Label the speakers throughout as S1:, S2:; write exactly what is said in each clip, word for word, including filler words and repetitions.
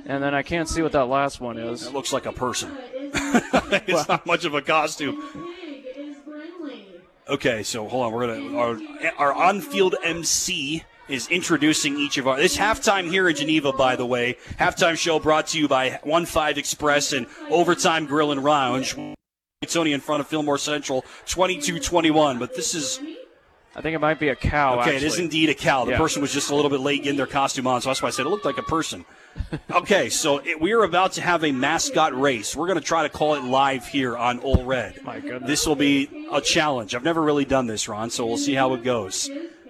S1: And then I can't see what that last one is.
S2: It looks like a person. It's well, not much of a costume. Okay, so hold on. We're gonna our our on-field M C is introducing each of our. This halftime here in Geneva, by the way. Halftime show brought to you by one five Express and Overtime Grill and Lounge. It's only in front of Fillmore Central, twenty-two twenty-one. But this is.
S1: I think it might be a cow.
S2: Okay,
S1: actually.
S2: It is indeed a cow. The yeah. person was just a little bit late getting their costume on, so that's why I said it looked like a person. Okay, so it, we are about to have a mascot race. We're going to try to call it live here on Ole Red.
S1: My goodness.
S2: This will be a challenge. I've never really done this, Ron, so we'll see how it goes.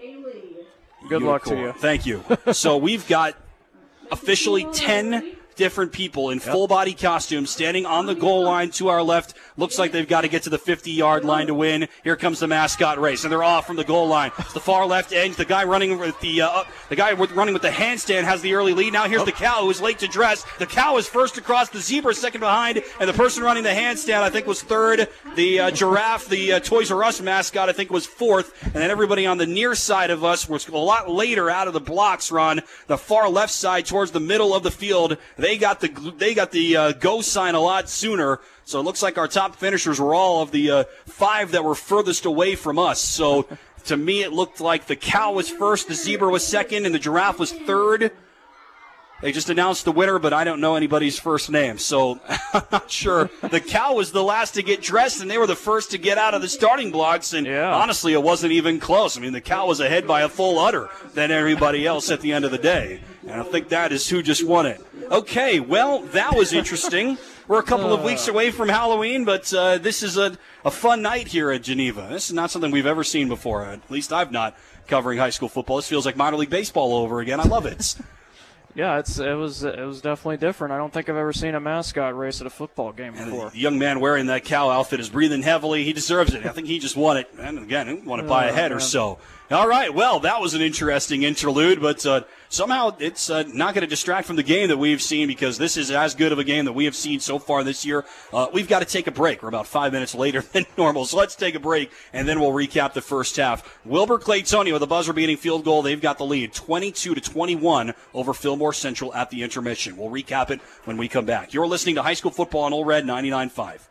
S1: Good luck to you.
S2: Thank you. So we've got officially ten different people in full body costumes standing on the goal line to our left. Looks like they've got to get to the fifty-yard line to win. Here comes the mascot race, and they're off from the goal line. It's the far left edge. The guy running with the uh, the guy running with the handstand has the early lead. Now here's the cow who is late to dress. The cow is first across. The zebra second behind, and the person running the handstand I think was third. The uh, giraffe, the uh, Toys R Us mascot, I think was fourth, and then everybody on the near side of us was a lot later out of the blocks. Ron, the far left side towards the middle of the field. They got the they got the uh, go sign a lot sooner. So it looks like our top finishers were all of the uh, five that were furthest away from us. So to me, it looked like the cow was first, the zebra was second, and the giraffe was third. They just announced the winner, but I don't know anybody's first name, so I'm not sure. The cow was the last to get dressed, and they were the first to get out of the starting blocks, and
S1: yeah.
S2: honestly, it wasn't even close. I mean, the cow was ahead by a full udder than everybody else at the end of the day, and I think that is who just won it. Okay, well, that was interesting. We're a couple of weeks away from Halloween, but uh, this is a, a fun night here at Geneva. This is not something we've ever seen before. At least I've not covering high school football. This feels like minor league baseball over again. I love it.
S1: Yeah, it's it was it was definitely different. I don't think I've ever seen a mascot race at a football game before.
S2: And the young man wearing that cow outfit is breathing heavily. He deserves it. I think he just won it. And again, he won it by a head or so. All right, well, that was an interesting interlude, but uh, somehow it's uh, not going to distract from the game that we've seen because this is as good of a game that we have seen so far this year. Uh, we've got to take a break. We're about five minutes later than normal, so let's take a break, and then we'll recap the first half. Wilbur Claytonia with a buzzer-beating field goal. They've got the lead, twenty-two to twenty-one over Fillmore Central at the intermission. We'll recap it when we come back. You're listening to High School Football on Ole Red ninety-nine point five.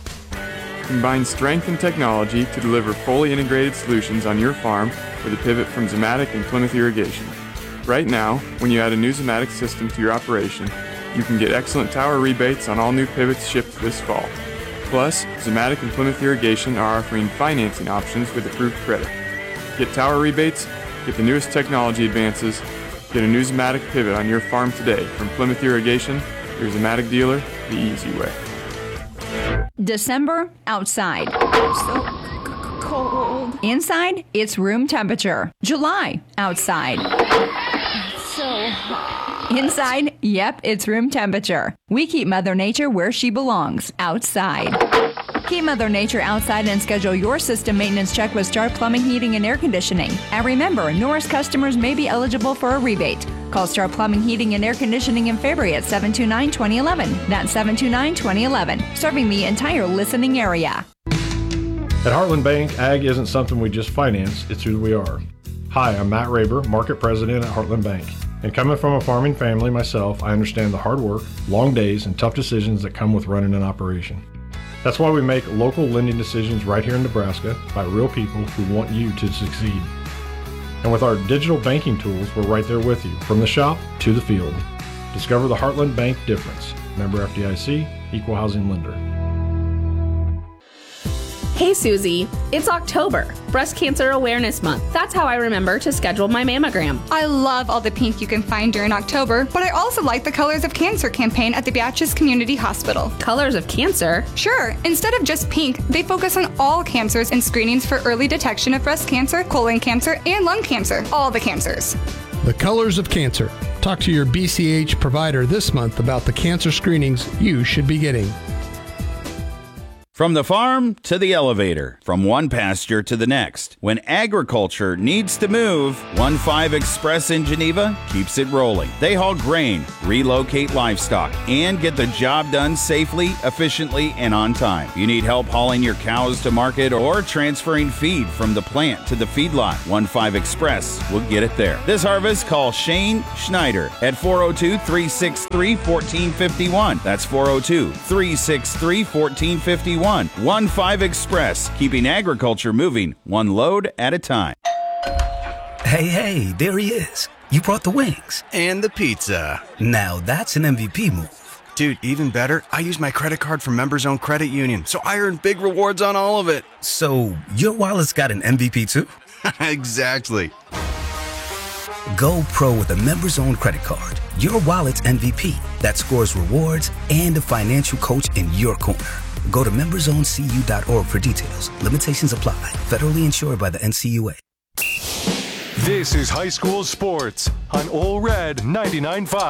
S3: Combine strength and technology to deliver fully integrated solutions on your farm with a pivot from Zimmatic and Plymouth Irrigation. Right now, when you add a new Zimmatic system to your operation, you can get excellent tower rebates on all new pivots shipped this fall. Plus, Zimmatic and Plymouth Irrigation are offering financing options with approved credit. Get tower rebates, get the newest technology advances, get a new Zimmatic pivot on your farm today from Plymouth Irrigation, your Zimmatic dealer, the easy way.
S4: December, outside. So cold. Inside, it's room temperature. July, outside. So hot. Inside, yep, it's room temperature. We keep Mother Nature where she belongs, outside. Keep Mother Nature outside and schedule your system maintenance check with Star Plumbing, Heating, and Air Conditioning. And remember, Norris customers may be eligible for a rebate. Call Star Plumbing, Heating, and Air Conditioning in Fairbury at seven two nine, two oh one one. That's seven two nine, two oh one one. Serving the entire listening area.
S5: At Heartland Bank, ag isn't something we just finance, it's who we are. Hi, I'm Matt Raber, Market President at Heartland Bank. And coming from a farming family myself, I understand the hard work, long days, and tough decisions that come with running an operation. That's why we make local lending decisions right here in Nebraska by real people who want you to succeed. And with our digital banking tools, we're right there with you, from the shop to the field. Discover the Heartland Bank difference. Member F D I C, Equal Housing Lender.
S6: Hey Susie, it's October, Breast Cancer Awareness Month. That's how I remember to schedule my mammogram.
S7: I love all the pink you can find during October, but I also like the Colors of Cancer campaign at the Beatrice Community Hospital.
S6: Colors of Cancer?
S7: Sure. Instead of just pink, they focus on all cancers and screenings for early detection of breast cancer, colon cancer, and lung cancer. All the cancers.
S8: The Colors of Cancer. Talk to your B C H provider this month about the cancer screenings you should be getting.
S9: From the farm to the elevator, from one pasture to the next. When agriculture needs to move, one five Express in Geneva keeps it rolling. They haul grain, relocate livestock, and get the job done safely, efficiently, and on time. You need help hauling your cows to market or transferring feed from the plant to the feedlot. one five Express will get it there. This harvest, call Shane Schneider at four oh two, three six three, one four five one. That's four oh two, three six three, one four five one. one five Express, keeping agriculture moving one load at a time.
S10: Hey, hey, there he is. You brought the wings.
S11: And the pizza.
S10: Now that's an M V P move.
S11: Dude, even better, I used my credit card from Members Owned Credit Union, so I earned big rewards on all of it.
S10: So your wallet's got an M V P too?
S11: Exactly.
S10: Go pro with a Members Owned credit card. Your wallet's M V P that scores rewards and a financial coach in your corner. Go to members owned c u dot org for details. Limitations apply. Federally insured by the N C U A.
S12: This is high school sports on Ole Red ninety-nine point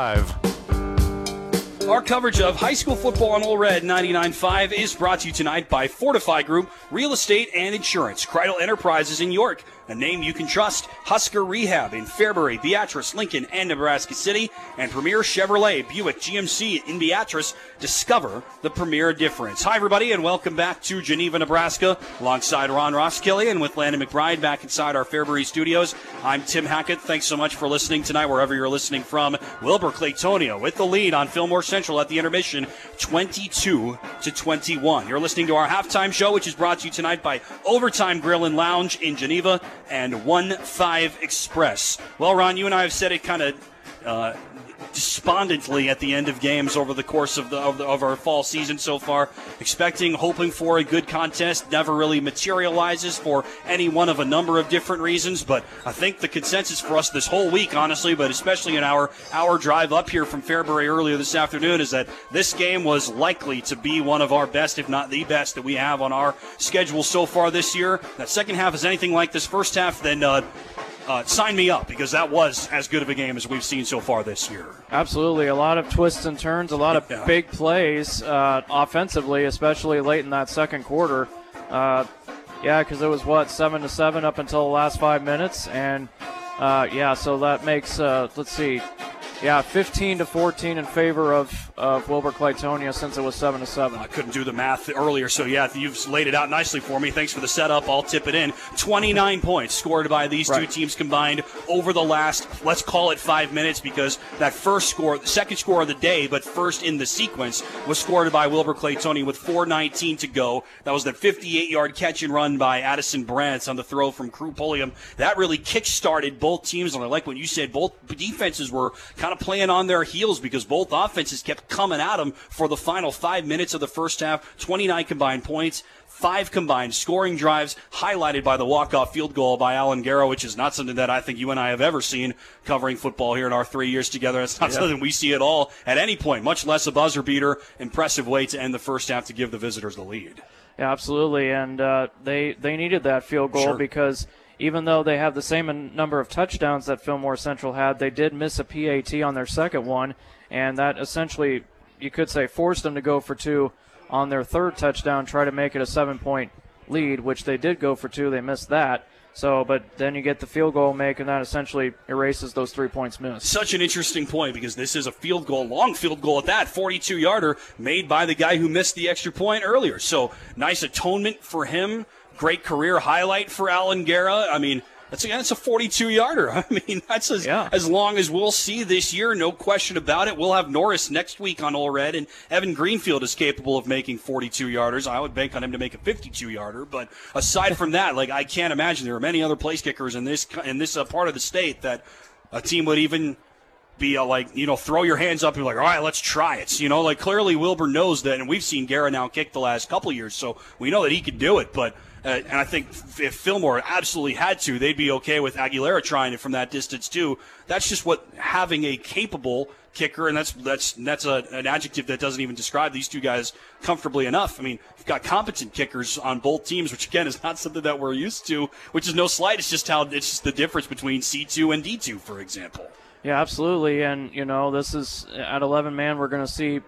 S12: five.
S2: Our coverage of high school football on Ole Red ninety-nine point five is brought to you tonight by Fortify Group, Real Estate and Insurance, Kreidel Enterprises in York, a name you can trust, Husker Rehab in Fairbury, Beatrice, Lincoln, and Nebraska City, and Premier Chevrolet, Buick, G M C in Beatrice. Discover the premier difference. Hi, everybody, and welcome back to Geneva, Nebraska, alongside Ron Roskilly and with Landon McBride back inside our Fairbury studios. I'm Tim Hackett. Thanks so much for listening tonight, wherever you're listening from. Wilbur Claytonia with the lead on Fillmore Central at the intermission, twenty-two to twenty-one. You're listening to our halftime show, which is brought to you tonight by Overtime Grill and Lounge in Geneva and one five Express. Well, Ron, you and I have said it kind of uh, despondently at the end of games over the course of the, of the of our fall season so far, expecting, hoping for a good contest. Never really materializes for any one of a number of different reasons, but I think the consensus for us this whole week, honestly, but especially in our hour drive up here from Fairbury earlier this afternoon, is that this game was likely to be one of our best, if not the best, that we have on our schedule so far this year. That second half is anything like this first half, then uh, Uh, sign me up, because that was as good of a game as we've seen so far this year.
S1: Absolutely. A lot of twists and turns, a lot of
S2: yeah.
S1: big plays uh, offensively, especially late in that second quarter. Uh, yeah, because it was, what, seven to seven up until the last five minutes. And, uh, yeah, so that makes, uh, let's see, yeah, fifteen to fourteen in favor of, of Wilbur Claytonia since it was seven to seven.
S2: I couldn't do the math earlier, so yeah, you've laid it out nicely for me. Thanks for the setup. I'll tip it in. twenty-nine points scored by these
S1: right.
S2: two teams combined over the last, let's call it five minutes, because that first score, the second score of the day, but first in the sequence, was scored by Wilbur Claytonia with four nineteen to go. That was the fifty-eight-yard catch and run by Addison Brantz on the throw from Crew Pulliam. That really kick-started both teams, and I like what you said, both defenses were kind of playing on their heels because both offenses kept coming at them for the final five minutes of the first half. twenty-nine combined points, five combined scoring drives, highlighted by the walk-off field goal by Alan Garrow, which is not something that I think you and I have ever seen covering football here in our three years together. It's not yeah. something we see at all at any point, much less a buzzer beater. Impressive way to end the first half to give the visitors the lead.
S1: Yeah, absolutely, and uh, they, they needed that field goal
S2: sure.
S1: because even though they have the same number of touchdowns that Fillmore Central had, they did miss a P A T on their second one, and that essentially, you could say, forced them to go for two on their third touchdown, try to make it a seven-point lead, which they did go for two. They missed that. So, but then you get the field goal make, and that essentially erases those three points missed.
S2: Such an interesting point, because this is a field goal, long field goal at that, forty-two-yarder made by the guy who missed the extra point earlier. So, nice atonement for him. Great career highlight for Alan Guerra. I mean, that's, that's a forty-two-yarder. I mean, that's as,
S1: yeah.
S2: as long as we'll see this year, no question about it. We'll have Norris next week on Ole Red, and Evan Greenfield is capable of making forty-two-yarders. I would bank on him to make a fifty-two-yarder. But aside from that, like, I can't imagine there are many other place kickers in this in this uh, part of the state that a team would even be uh, like, you know, throw your hands up and be like, all right, let's try it. You know, like, clearly Wilbur knows that, and we've seen Guerra now kick the last couple of years, so we know that he can do it. But Uh, and I think if Fillmore absolutely had to, they'd be okay with Aguilera trying it from that distance too. That's just what having a capable kicker, and that's that's that's a, an adjective that doesn't even describe these two guys comfortably enough. I mean, you've got competent kickers on both teams, which again is not something that we're used to, which is no slight. It's just how it's just the difference between C two and D two, for example.
S1: Yeah, absolutely. And, you know, this is at eleven man, we're going to see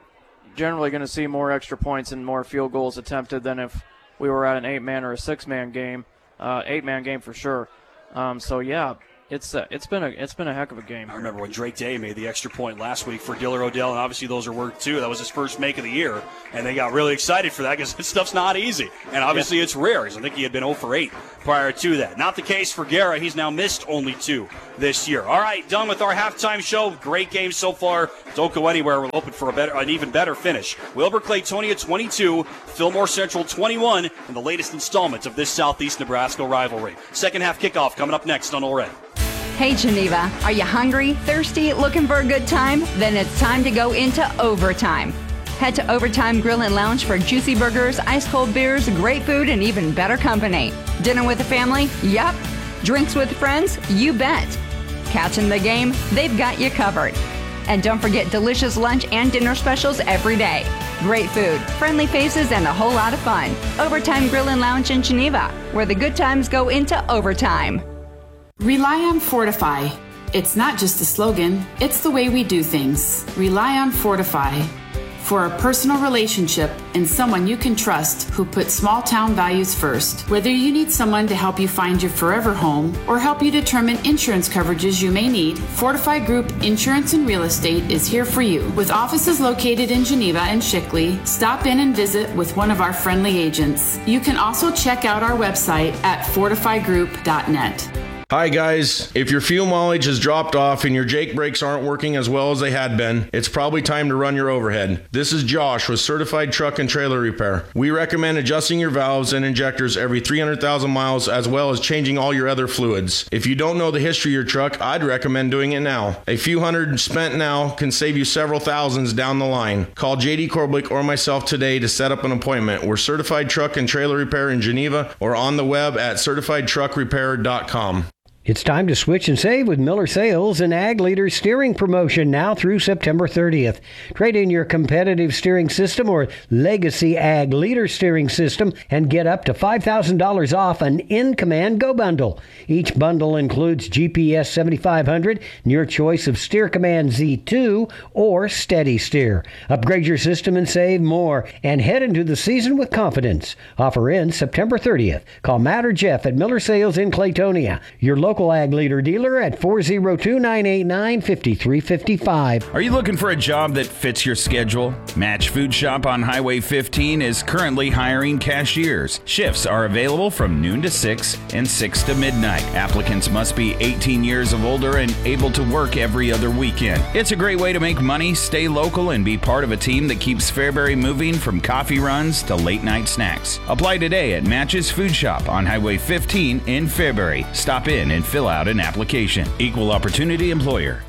S1: generally going to see more extra points and more field goals attempted than if we were at an eight-man or a six-man game, uh, eight-man game for sure. Um, so yeah, it's uh, it's been a it's been a heck of a game.
S2: I remember when Drake Day made the extra point last week for Diller Odell, and obviously those are worth too. That was his first make of the year, and they got really excited for that because this stuff's not easy, and obviously yeah. it's rare. I think he had been zero for eight prior to that. Not the case for Guerra. He's now missed only two this year. All right, done with our halftime show. Great game so far. Don't go anywhere. We're hoping for a better, an even better finish. Wilbur Claytonia twenty-two, Fillmore Central twenty-one, in the latest installment of this Southeast Nebraska rivalry. Second half kickoff coming up next on All Red.
S4: Hey Geneva, are you hungry, thirsty, looking for a good time? Then it's time to go into overtime. Head to Overtime Grill and Lounge for juicy burgers, ice cold beers, great food, and even better company. Dinner with the family? Yup. Drinks with friends? You bet. Catching the game? They've got you covered. And don't forget delicious lunch and dinner specials every day. Great food, friendly faces, and a whole lot of fun. Overtime Grill and Lounge in Geneva, where the good times go into overtime.
S13: Rely on Fortify. It's not just a slogan, it's the way we do things. Rely on Fortify. For a personal relationship and someone you can trust who puts small town values first. Whether you need someone to help you find your forever home or help you determine insurance coverages you may need, Fortify Group Insurance and Real Estate is here for you. With offices located in Geneva and Shickley, stop in and visit with one of our friendly agents. You can also check out our website at fortify group dot net.
S14: Hi guys, if your fuel mileage has dropped off and your Jake brakes aren't working as well as they had been, it's probably time to run your overhead. This is Josh with Certified Truck and Trailer Repair. We recommend adjusting your valves and injectors every three hundred thousand miles as well as changing all your other fluids. If you don't know the history of your truck, I'd recommend doing it now. A few hundred spent now can save you several thousands down the line. Call J D Korblick or myself today to set up an appointment. We're Certified Truck and Trailer Repair in Geneva or on the web at certified truck repair dot com.
S15: It's time to switch and save with Miller Sales and Ag Leader Steering Promotion now through September thirtieth. Trade in your competitive steering system or legacy Ag Leader steering system and get up to five thousand dollars off an In-Command Go Bundle. Each bundle includes G P S seventy-five hundred and your choice of Steer Command Z two or Steady Steer. Upgrade your system and save more and head into the season with confidence. Offer ends September thirtieth. Call Matt or Jeff at Miller Sales in Claytonia. Your local Local Ag Leader dealer at four oh two, nine eight nine, five three five five.
S9: Are you looking for a job that fits your schedule? Match Food Shop on Highway fifteen is currently hiring cashiers. Shifts are available from noon to six and six to midnight. Applicants must be eighteen years of older and able to work every other weekend. It's a great way to make money, stay local, and be part of a team that keeps Fairbury moving from coffee runs to late night snacks. Apply today at Match's Food Shop on Highway fifteen in Fairbury. Stop in and fill out an application. Equal opportunity employer.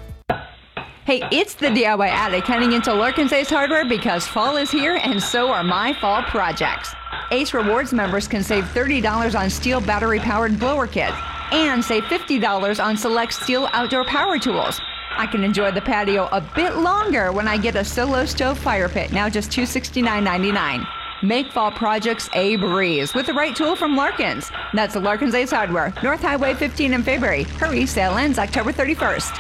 S4: Hey, it's the D I Y addict heading into Larkin's Ace Hardware because fall is here and so are my fall projects. Ace Rewards members can save thirty dollars on steel battery-powered blower kits and save fifty dollars on select steel outdoor power tools. I can enjoy the patio a bit longer when I get a Solo Stove fire pit, now just two hundred sixty-nine ninety-nine. Make fall projects a breeze with the right tool from Larkins. That's the Larkins Ace Hardware, North Highway fifteen in Fairbury. Hurry, sale ends October thirty-first.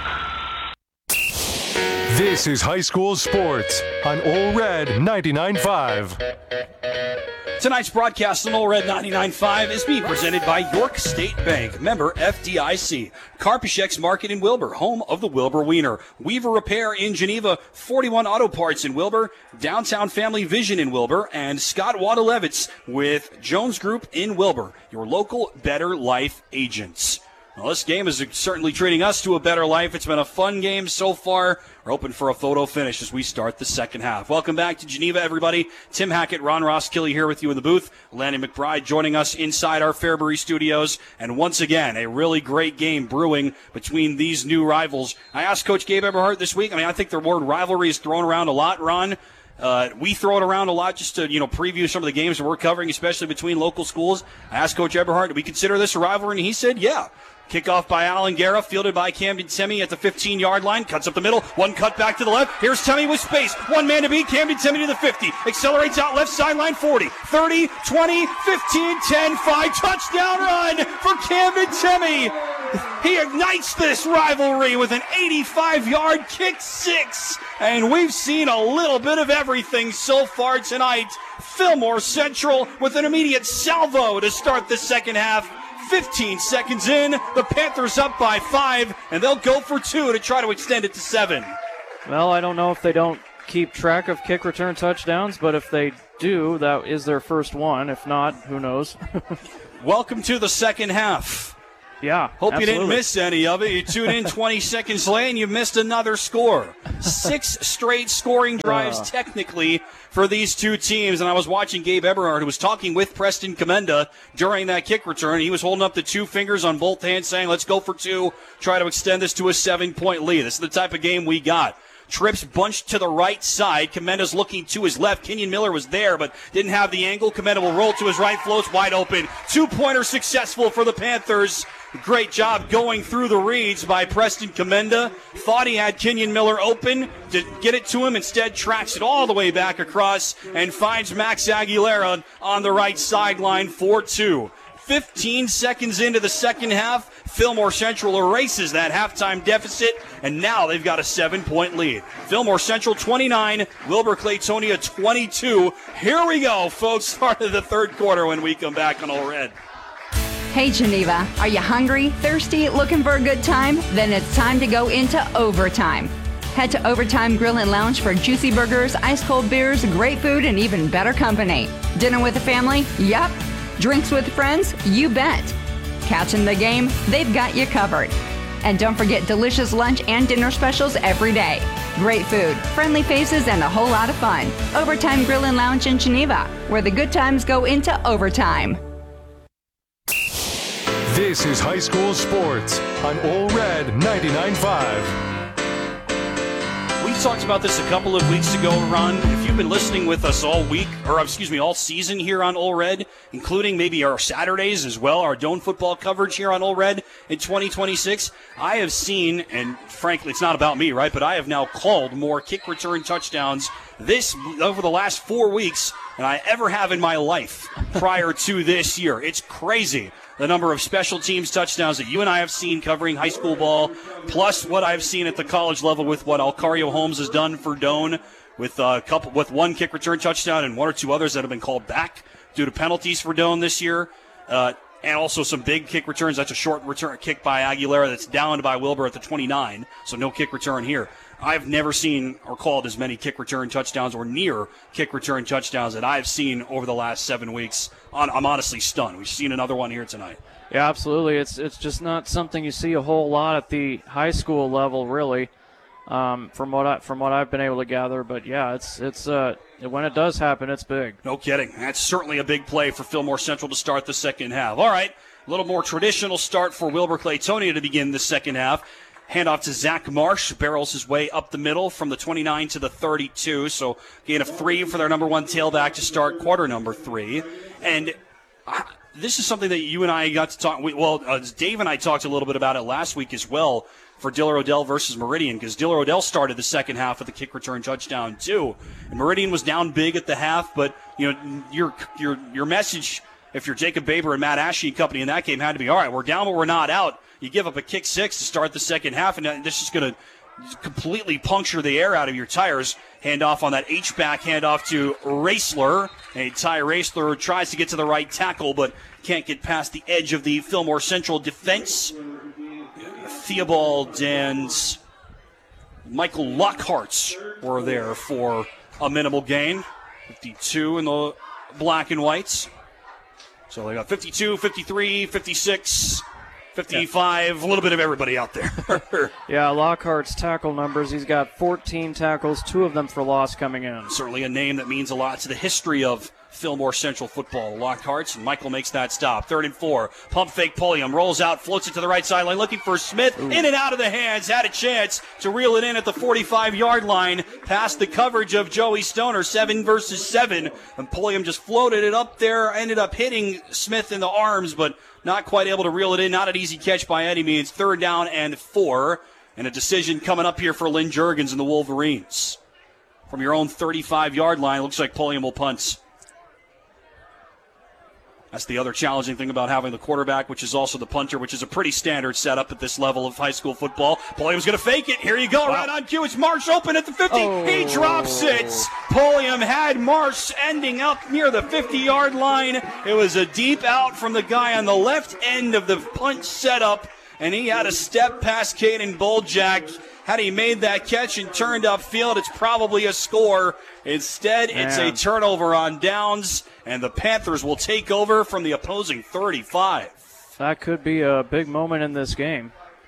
S12: This is high school sports on All Red ninety-nine point five.
S2: Tonight's broadcast on All Red ninety-nine point five is being presented by York State Bank, member F D I C. Karpischek's Market in Wilbur, home of the Wilbur Wiener. Weaver Repair in Geneva, forty-one Auto Parts in Wilbur, Downtown Family Vision in Wilbur, and Scott Wadalevitz with Jones Group in Wilbur, your local Better Life agents. Well, this game is certainly treating us to a better life. It's been a fun game so far. We're hoping for a photo finish as we start the second half. Welcome back to Geneva, everybody. Tim Hackett, Ron Roskilly here with you in the booth. Lanny McBride joining us inside our Fairbury studios. And once again, a really great game brewing between these new rivals. I asked Coach Gabe Eberhardt this week. I mean, I think the word rivalry is thrown around a lot, Ron. Uh, we throw it around a lot just to, you know, preview some of the games that we're covering, especially between local schools. I asked Coach Eberhardt, do we consider this a rivalry? And he said, yeah. Kickoff by Alan Guerra, fielded by Camden Temmie at the fifteen-yard line. Cuts up the middle, one cut back to the left. Here's Temmie with space. One man to beat, Camden Temmie to the fifty. Accelerates out left sideline, forty, thirty, twenty, fifteen, ten, five. Touchdown run for Camden Temmie. He ignites this rivalry with an eighty-five-yard kick six. And we've seen a little bit of everything so far tonight. Fillmore Central with an immediate salvo to start the second half. fifteen seconds in, the Panthers up by five, and they'll go for two to try to extend it to seven.
S1: Well, I don't know if they don't keep track of kick return touchdowns, but if they do, that is their first one. If not, who knows?
S2: Welcome to the second half.
S1: Yeah,
S2: Hope
S1: absolutely.
S2: you didn't miss any of it. You tuned in twenty seconds late and you missed another score. Six straight scoring drives
S1: Uh.
S2: technically for these two teams. And I was watching Gabe Eberhard, who was talking with Preston Commenda during that kick return. He was holding up the two fingers on both hands saying, let's go for two, try to extend this to a seven-point lead. This is the type of game we got. Trips bunched to the right side. Comenda's looking to his left. Kenyon Miller was there, but didn't have the angle. Commenda will roll to his right, floats wide open. Two-pointer successful for the Panthers. Great job going through the reads by Preston Commenda. Thought he had Kenyon Miller open to get it to him. Instead, tracks it all the way back across and finds Max Aguilera on the right sideline for two. fifteen seconds into the second half, Fillmore Central erases that halftime deficit, and now they've got a seven-point lead. Fillmore Central twenty-nine, Wilbur Claytonia twenty-two. Here we go, folks. Start of the third quarter when we come back on All Red.
S4: Hey Geneva, are you hungry, thirsty, looking for a good time? Then it's time to go into overtime. Head to Overtime Grill and Lounge for juicy burgers, ice cold beers, great food, and even better company. Dinner with the family? Yup. Drinks with friends? You bet. Catching the game? They've got you covered. And don't forget delicious lunch and dinner specials every day. Great food, friendly faces, and a whole lot of fun. Overtime Grill and Lounge in Geneva, where the good times go into overtime.
S12: This is High School Sports on All Red ninety-nine point five.
S2: We talked about this a couple of weeks ago, Ron. If you've been listening with us all week, or excuse me, all season here on All Red, including maybe our Saturdays as well, our Doan football coverage here on All Red in twenty twenty-six, I have seen, and frankly, it's not about me, right, but I have now called more kick return touchdowns this over the last four weeks than I ever have in my life prior to this year. It's crazy. The number of special teams touchdowns that you and I have seen covering high school ball, plus what I've seen at the college level with what Alcario Holmes has done for Doan, with a couple, with one kick return touchdown and one or two others that have been called back due to penalties for Doan this year, uh, and also some big kick returns. That's a short return kick by Aguilera that's downed by Wilbur at the twenty-nine, so no kick return here. I've never seen or called as many kick return touchdowns or near kick return touchdowns that I've seen over the last seven weeks. I'm honestly stunned. We've seen another one here tonight.
S1: Yeah, absolutely. It's it's just not something you see a whole lot at the high school level, really, um, from what I, from what I've been able to gather. But yeah, it's it's uh, when it does happen, it's big.
S2: No kidding. That's certainly a big play for Fillmore Central to start the second half. All right, a little more traditional start for Wilbur Claytonia to begin the second half. Handoff to Zach Marsh, barrels his way up the middle from the twenty-nine to the thirty-two. So gain of three for their number one tailback to start quarter number three. And uh, this is something that you and I got to talk. We, well, uh, Dave and I talked a little bit about it last week as well for Diller Odell versus Meridian, because Diller Odell started the second half with the kick return touchdown too. And Meridian was down big at the half, but you know your your your message, if you're Jacob Baber and Matt Ashe and company in that game, had to be, all right, we're down but we're not out. You give up a kick six to start the second half, and this is going to completely puncture the air out of your tires. Handoff on that H-back, handoff to Raisler. And Ty Raisler tries to get to the right tackle, but can't get past the edge of the Fillmore Central defense. Theobald and Michael Lockhart were there for a minimal gain. fifty-two in the black and whites. So they got fifty-two, fifty-three, fifty-six, fifty-five, a little bit of everybody out there.
S1: Yeah, Lockhart's tackle numbers, he's got fourteen tackles, two of them for loss coming in.
S2: Certainly a name that means a lot to the history of Fillmore Central football. Lockhart's, and Michael makes that stop. Third and four. Pump fake Pulliam. Rolls out, floats it to the right sideline, looking for Smith. Ooh. In and out of the hands. Had a chance to reel it in at the forty-five-yard line. Past the coverage of Joey Stoner. Seven versus seven. And Pulliam just floated it up there. Ended up hitting Smith in the arms, but not quite able to reel it in. Not an easy catch by any means. Third down and four. And a decision coming up here for Lynn Juergens and the Wolverines. From your own thirty-five-yard line, looks like Pulliam will punt. That's the other challenging thing about having the quarterback, which is also the punter, which is a pretty standard setup at this level of high school football. Pulliam's going to fake it. Here you go, wow. Right on cue. It's Marsh open at the fifty. Oh. He drops it. Pulliam had Marsh ending up near the fifty-yard line. It was a deep out from the guy on the left end of the punt setup, and he had a step past Caden Boljak. Had he made that catch and turned upfield, it's probably a score. Instead, Man. it's a turnover on downs, and the Panthers will take over from the opposing thirty-five.
S1: That could be a big moment in this game.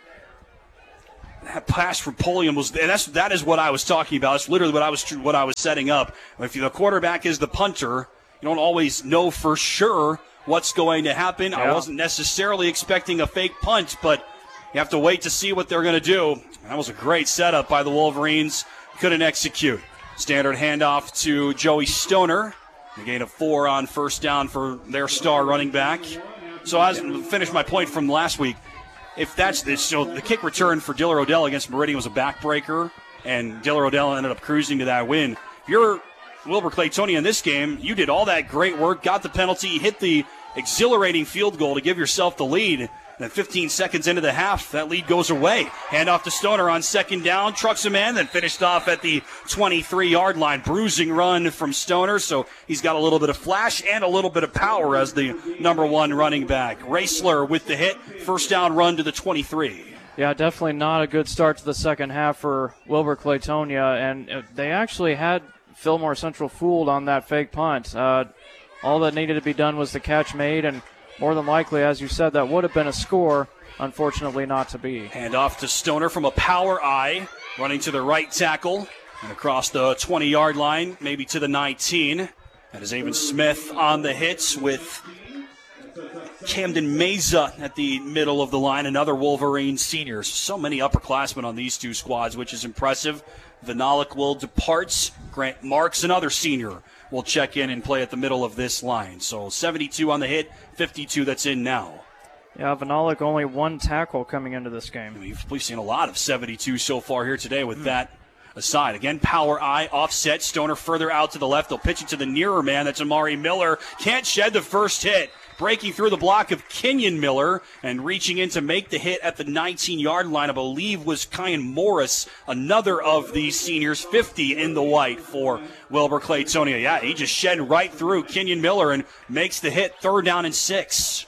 S2: That pass from Pulliam was, and that's that is what I was talking about. It's literally what I was what I was setting up. If the quarterback is the punter, you don't always know for sure what's going to happen. Yeah. I wasn't necessarily expecting a fake punt, but you have to wait to see what they're going to do. That was a great setup by the Wolverines. Couldn't execute. Standard handoff to Joey Stoner. A gain of four on first down for their star running back. So I finished my point from last week. If that's this, so the kick return for Diller Odell against Meridian was a backbreaker, and Diller Odell ended up cruising to that win. If you're Wilbur Claytonia in this game, you did all that great work, got the penalty, hit the exhilarating field goal to give yourself the lead. Then fifteen seconds into the half, that lead goes away. Hand off to Stoner on second down, trucks him in, then finished off at the twenty-three-yard line. Bruising run from Stoner, so he's got a little bit of flash and a little bit of power as the number one running back. Raisler with the hit, first down run to the twenty-three.
S1: Yeah, definitely not a good start to the second half for Wilbur Claytonia, and they actually had Fillmore Central fooled on that fake punt. Uh, all that needed to be done was the catch made, and more than likely, as you said, that would have been a score. Unfortunately, not to be.
S2: Hand off to Stoner from a power eye, running to the right tackle and across the twenty-yard line, maybe to the nineteen. That is Avon Smith on the hits with Camden Meza at the middle of the line, another Wolverine senior. So many upperclassmen on these two squads, which is impressive. Vinalik will depart. Grant Marks, another senior, will check in and play at the middle of this line. So seventy-two on the hit, fifty-two that's in now.
S1: Yeah, Vinalik only one tackle coming into this game.
S2: We've, we've seen a lot of seventy-two so far here today with mm. that aside. Again, power eye, offset. Stoner further out to the left. They'll pitch it to the nearer man. That's Amari Miller. Can't shed the first hit. Breaking through the block of Kenyon Miller and reaching in to make the hit at the nineteen-yard line, I believe, was Kyan Morris, another of these seniors, fifty in the white for Wilbur Claytonia. Yeah, he just shed right through Kenyon Miller and makes the hit, third down and six.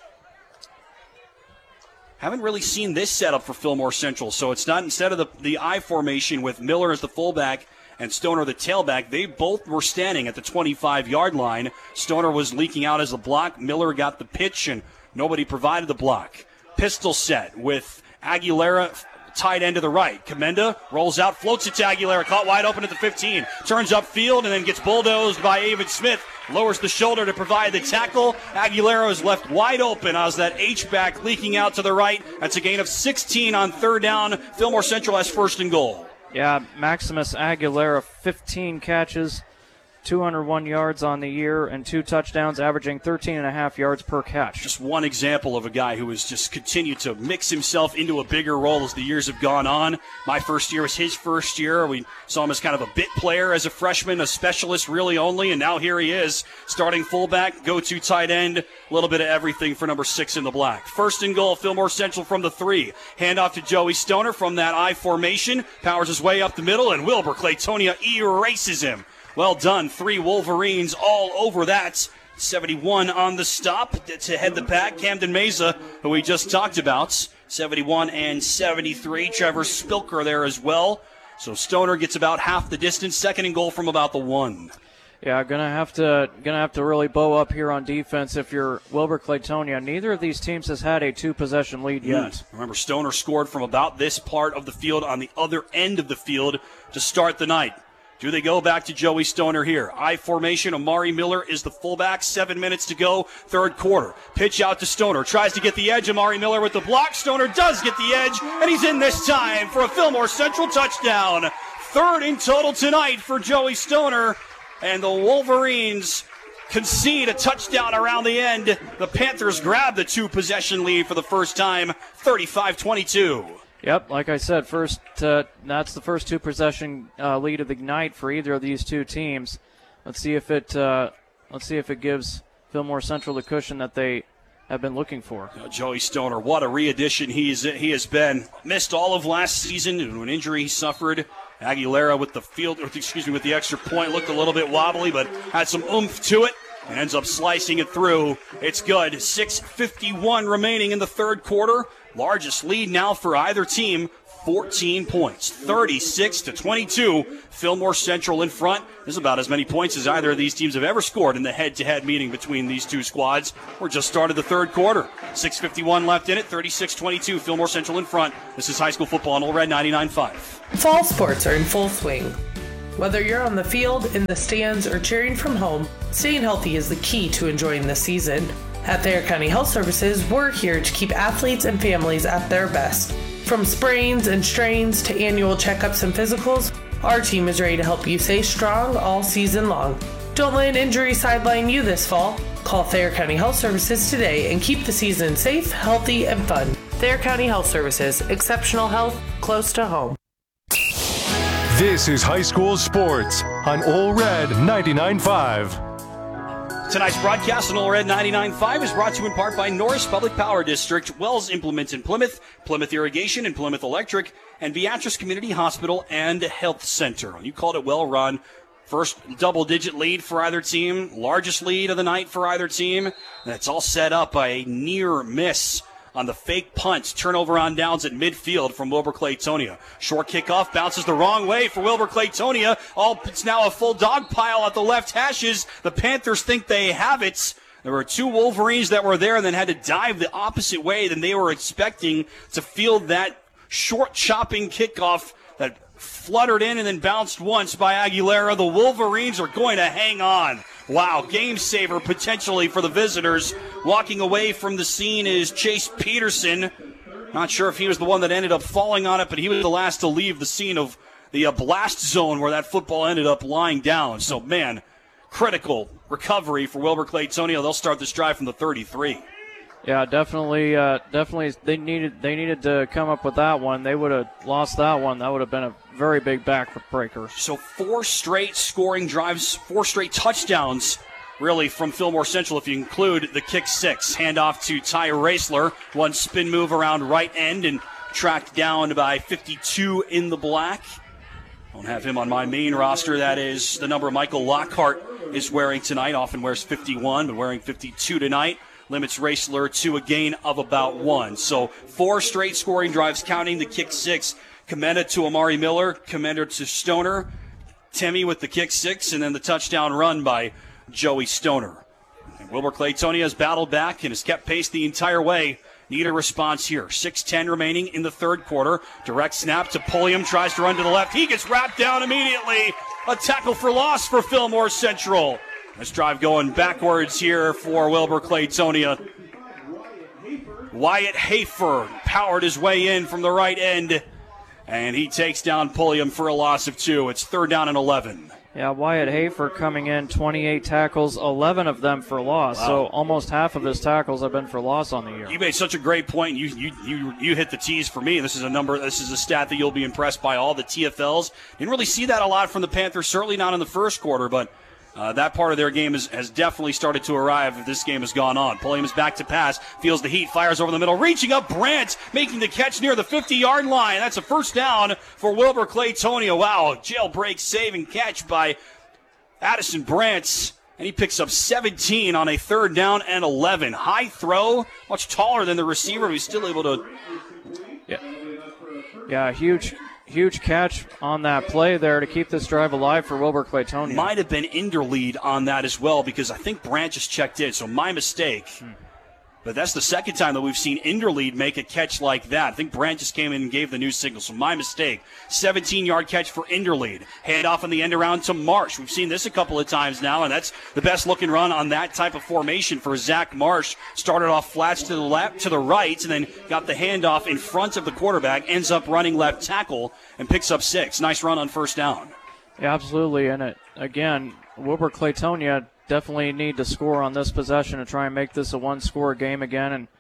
S2: Haven't really seen this setup for Fillmore Central, so it's not, instead of the, the I formation with Miller as the fullback and Stoner the tailback, they both were standing at the twenty-five-yard line. Stoner was leaking out as the block. Miller got the pitch, and nobody provided the block. Pistol set with Aguilera tight end to the right. Commenda rolls out, floats it to Aguilera, caught wide open at the fifteen. Turns upfield and then gets bulldozed by Avon Smith. Lowers the shoulder to provide the tackle. Aguilera is left wide open as that H-back leaking out to the right. That's a gain of sixteen on third down. Fillmore Central has first and goal.
S1: Yeah, Maximus Aguilera, fifteen catches, two hundred one yards on the year, and two touchdowns, averaging thirteen and a half yards per catch.
S2: Just one example of a guy who has just continued to mix himself into a bigger role as the years have gone on. My first year was his first year. We saw him as kind of a bit player as a freshman, a specialist really only, and now here he is, starting fullback, go-to tight end, a little bit of everything for number six in the black. First and goal, Fillmore Central from the three. Handoff to Joey Stoner from that I formation, powers his way up the middle, and Wilbur Claytonia erases him. Well done. Three Wolverines all over that. seventy-one on the stop to head the pack. Camden Meza, who we just talked about. seventy-one and seventy-three. Trevor Spilker there as well. So Stoner gets about half the distance. Second and goal from about the one.
S1: Yeah, gonna have to gonna have to really bow up here on defense if you're Wilbur Claytonia. Neither of these teams has had a two-possession lead yet.
S2: Mm. Remember, Stoner scored from about this part of the field on the other end of the field to start the night. Do they go back to Joey Stoner here? I formation, Amari Miller is the fullback. Seven minutes to go, third quarter. Pitch out to Stoner. Tries to get the edge. Amari Miller with the block. Stoner does get the edge, and he's in this time for a Fillmore Central touchdown. Third in total tonight for Joey Stoner, and the Wolverines concede a touchdown around the end. The Panthers grab the two-possession lead for the first time, thirty-five twenty-two.
S1: Yep, like I said, first uh, that's the first two-possession uh, lead of the night for either of these two teams. Let's see if it uh, let's see if it gives Fillmore Central the cushion that they have been looking for.
S2: Uh, Joey Stoner, what a re-addition he's, he has been. Missed all of last season due to an injury he suffered. Aguilera with the field, excuse me, with the extra point looked a little bit wobbly, but had some oomph to it and ends up slicing it through. It's good. six fifty-one remaining in the third quarter. Largest lead now for either team, fourteen points, thirty-six to twenty-two. Fillmore Central in front. This is about as many points as either of these teams have ever scored in the head-to-head meeting between these two squads. We're just started the third quarter. six fifty-one left in it, thirty-six twenty-two. Fillmore Central in front. This is high school football on Ole Red ninety-nine point five.
S16: Fall sports are in full swing. Whether you're on the field, in the stands, or cheering from home, staying healthy is the key to enjoying the season. At Thayer County Health Services, we're here to keep athletes and families at their best. From sprains and strains to annual checkups and physicals, our team is ready to help you stay strong all season long. Don't let an injury sideline you this fall. Call Thayer County Health Services today and keep the season safe, healthy, and fun. Thayer County Health Services, exceptional health close to home.
S12: This is high school sports on Ole Red ninety-nine point five.
S2: Tonight's broadcast on Ole Red ninety-nine point five is brought to you in part by Norris Public Power District, Wells Implements in Plymouth, Plymouth Irrigation and Plymouth Electric, and Beatrice Community Hospital and Health Center. You called it well run. First double-digit lead for either team, largest lead of the night for either team. And it's all set up by a near miss on the fake punt. Turnover on downs at midfield from Wilbur Claytonia. Short kickoff bounces the wrong way for Wilbur Claytonia. All, it's now a full dog pile at the left hashes. The Panthers think they have it. There were two Wolverines that were there and then had to dive the opposite way than they were expecting to field that short chopping kickoff that fluttered in and then bounced once by Aguilera. The Wolverines are going to hang on. Wow, game saver potentially for the visitors. Walking away from the scene is Chase Peterson. Not sure if he was the one that ended up falling on it, but he was the last to leave the scene of the uh, blast zone where that football ended up lying down. So, man, critical recovery for Wilbur Claytonia. They'll start this drive from the thirty-three.
S1: Yeah, definitely, uh, definitely. They needed they needed to come up with that one. They would have lost that one. That would have been a very big backbreaker.
S2: So four straight scoring drives, four straight touchdowns, really, from Fillmore Central, if you include the kick six. Handoff to Ty Raisler. One spin move around right end and tracked down by fifty-two in the black. Don't have him on my main roster. That is the number Michael Lockhart is wearing tonight. Often wears fifty-one, but wearing fifty-two tonight. Limits Raisler to a gain of about one. So four straight scoring drives, counting the kick six. Comenda to Amari Miller, Comenda to Stoner, Timmy with the kick six, and then the touchdown run by Joey Stoner. And Wilbur Claytonia has battled back and has kept pace the entire way. Need a response here. six ten remaining in the third quarter. Direct snap to Pulliam, tries to run to the left. He gets wrapped down immediately. A tackle for loss for Fillmore Central. This drive going backwards here for Wilbur Claytonia. Wyatt Hafer powered his way in from the right end, and he takes down Pulliam for a loss of two. It's third down and eleven.
S1: Yeah, Wyatt Hafer coming in, twenty-eight tackles, eleven of them for loss.
S2: Wow.
S1: So almost half of his tackles have been for loss on the year.
S2: You made such a great point. You you you you hit the T's for me. This is a number. This is a stat that you'll be impressed by. All the T F Ls. Didn't really see that a lot from the Panthers. Certainly not in the first quarter, but. Uh, that part of their game is, has definitely started to arrive if this game has gone on. Pulliam is back to pass, feels the heat, fires over the middle, reaching up Brandt, making the catch near the fifty-yard line. That's a first down for Wilbur Claytonia. Wow, jailbreak save and catch by Addison Brandt. And he picks up seventeen on a third down and eleven. High throw, much taller than the receiver, but he's still able to...
S1: Yeah, yeah huge... Huge catch on that play there to keep this drive alive for Wilbur Claytonia.
S2: Might have been Inderlead on that as well because I think Brandt just checked in, so my mistake. Hmm. But that's the second time that we've seen Inderlead make a catch like that. I think Brandt just came in and gave the new signal, so my mistake. seventeen-yard catch for Inderlead. Hand off on the end around to Marsh. We've seen this a couple of times now, and that's the best looking run on that type of formation for Zach Marsh. Started off flats to the left, to the right, and then got the handoff in front of the quarterback, ends up running left tackle, and picks up six. Nice run on first down.
S1: Yeah, absolutely. And it, again, Wilbur Claytonia definitely need to score on this possession to try and make this a one-score game again. And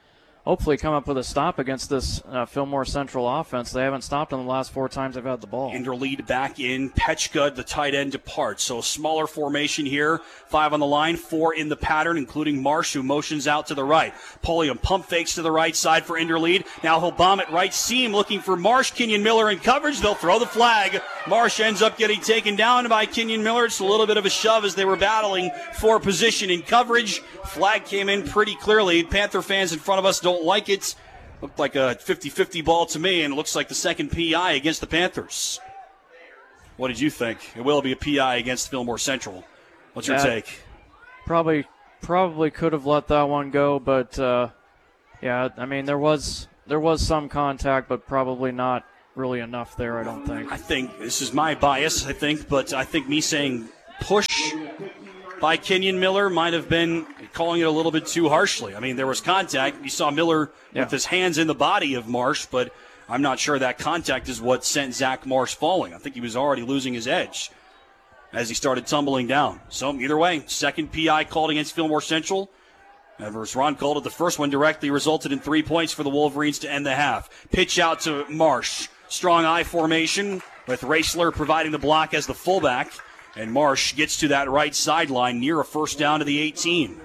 S1: hopefully come up with a stop against this uh, Fillmore Central offense. They haven't stopped them the last four times they've had the ball.
S2: Inderlead back in. Petchka, the tight end, departs. So a smaller formation here. Five on the line, four in the pattern, including Marsh, who motions out to the right. Pulliam pump fakes to the right side for Inderlead. Now he'll bomb it right seam, looking for Marsh. Kenyon Miller in coverage. They'll throw the flag. Marsh ends up getting taken down by Kenyon Miller. It's a little bit of a shove as they were battling for position in coverage. Flag came in pretty clearly. Panther fans in front of us don't like it. Looked like a fifty-fifty ball to me, and it looks like the second P I against the Panthers. What did you think? It will be a P I against Fillmore Central. What's your
S1: Yeah,
S2: take?
S1: Probably, probably could have let that one go, but uh, yeah, I mean there was there was some contact, but probably not really enough there. I don't think.
S2: I think this is my bias. I think, but I think me saying push by Kenyon Miller might have been calling it a little bit too harshly. I mean, there was contact. You saw Miller
S1: Yeah.
S2: with his hands in the body of Marsh, but I'm not sure that contact is what sent Zach Marsh falling. I think he was already losing his edge as he started tumbling down. So either way, second P I called against Fillmore Central. As Ron called it, the first one directly resulted in three points for the Wolverines to end the half. Pitch out to Marsh. Strong I formation with Raisler providing the block as the fullback. And Marsh gets to that right sideline near a first down to the eighteen.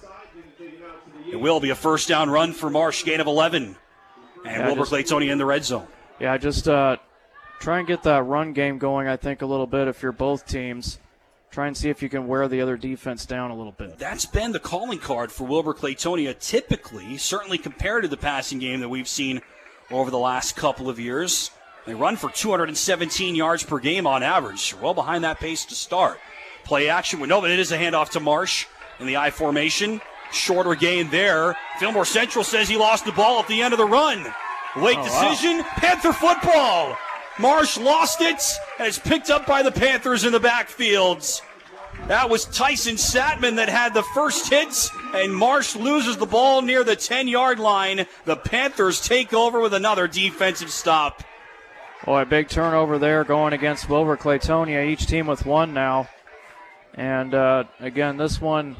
S2: It will be a first down run for Marsh, gain of eleven. And
S1: Yeah,
S2: Wilbur
S1: just-
S2: Claytonia in the red zone.
S1: Yeah, just uh, try and get that run game going, I think, a little bit if you're both teams. Try and see if you can wear the other defense down a little bit.
S2: That's been the calling card for Wilbur Claytonia typically, certainly compared to the passing game that we've seen over the last couple of years. They run for two hundred seventeen yards per game on average. Well behind that pace to start. Play action. No, but it is a handoff to Marsh in the I formation. Shorter gain there. Fillmore Central says he lost the ball at the end of the run. Late
S17: Oh,
S2: decision. Wow. Panther football. Marsh lost it, and it's picked up by the Panthers in the backfields. That was Tyson Satman that had the first hit, and Marsh loses the ball near the ten-yard line. The Panthers take over with another defensive stop.
S1: Boy, a big turnover there going against Wilbur Claytonia, each team with one now. And, uh, again, this one,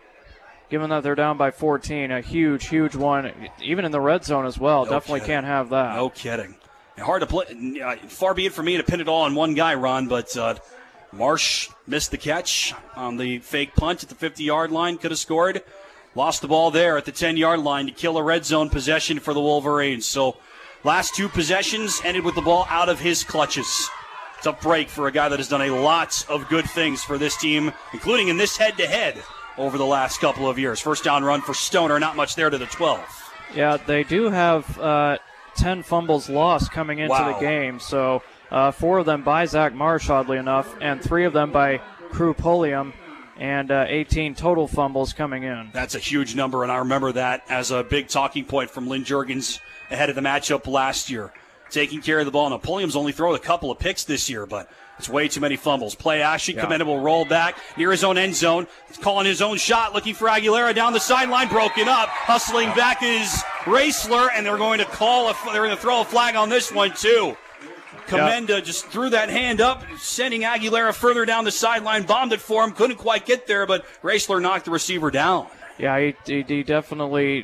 S1: given that they're down by fourteen, a huge, huge one, even in the red zone as well.
S2: No
S1: Definitely
S2: kidding.
S1: can't have that.
S2: No kidding. Hard to play. Uh, far be it for me to pin it all on one guy, Ron, but uh, Marsh missed the catch on the fake punt at the fifty-yard line. Could have scored. Lost the ball there at the ten-yard line to kill a red zone possession for the Wolverines. So last two possessions ended with the ball out of his clutches. Tough break for a guy that has done a lot of good things for this team, including in this head-to-head over the last couple of years. First down run for Stoner, not much there to the twelve.
S1: Yeah, they do have uh, ten fumbles lost coming into
S2: Wow.
S1: the game. So uh, four of them by Zach Marsh, oddly enough, and three of them by Crew Pulliam, and uh, eighteen total fumbles coming in.
S2: That's a huge number, and I remember that as a big talking point from Lynn Juergens ahead of the matchup last year. Taking care of the ball. Now, Pulliam's only thrown a couple of picks this year, but it's way too many fumbles. Play action,
S1: Yeah.
S2: commendable roll back near his own end zone. He's calling his own shot, looking for Aguilera down the sideline, broken up. Hustling back is Raisler, and they're going to call a, they're going to throw a flag on this one too. Commenda just threw that hand up, sending Aguilera further down the sideline, bombed it for him, couldn't quite get there, but Raisler knocked the receiver down.
S1: Yeah, he, he, he definitely.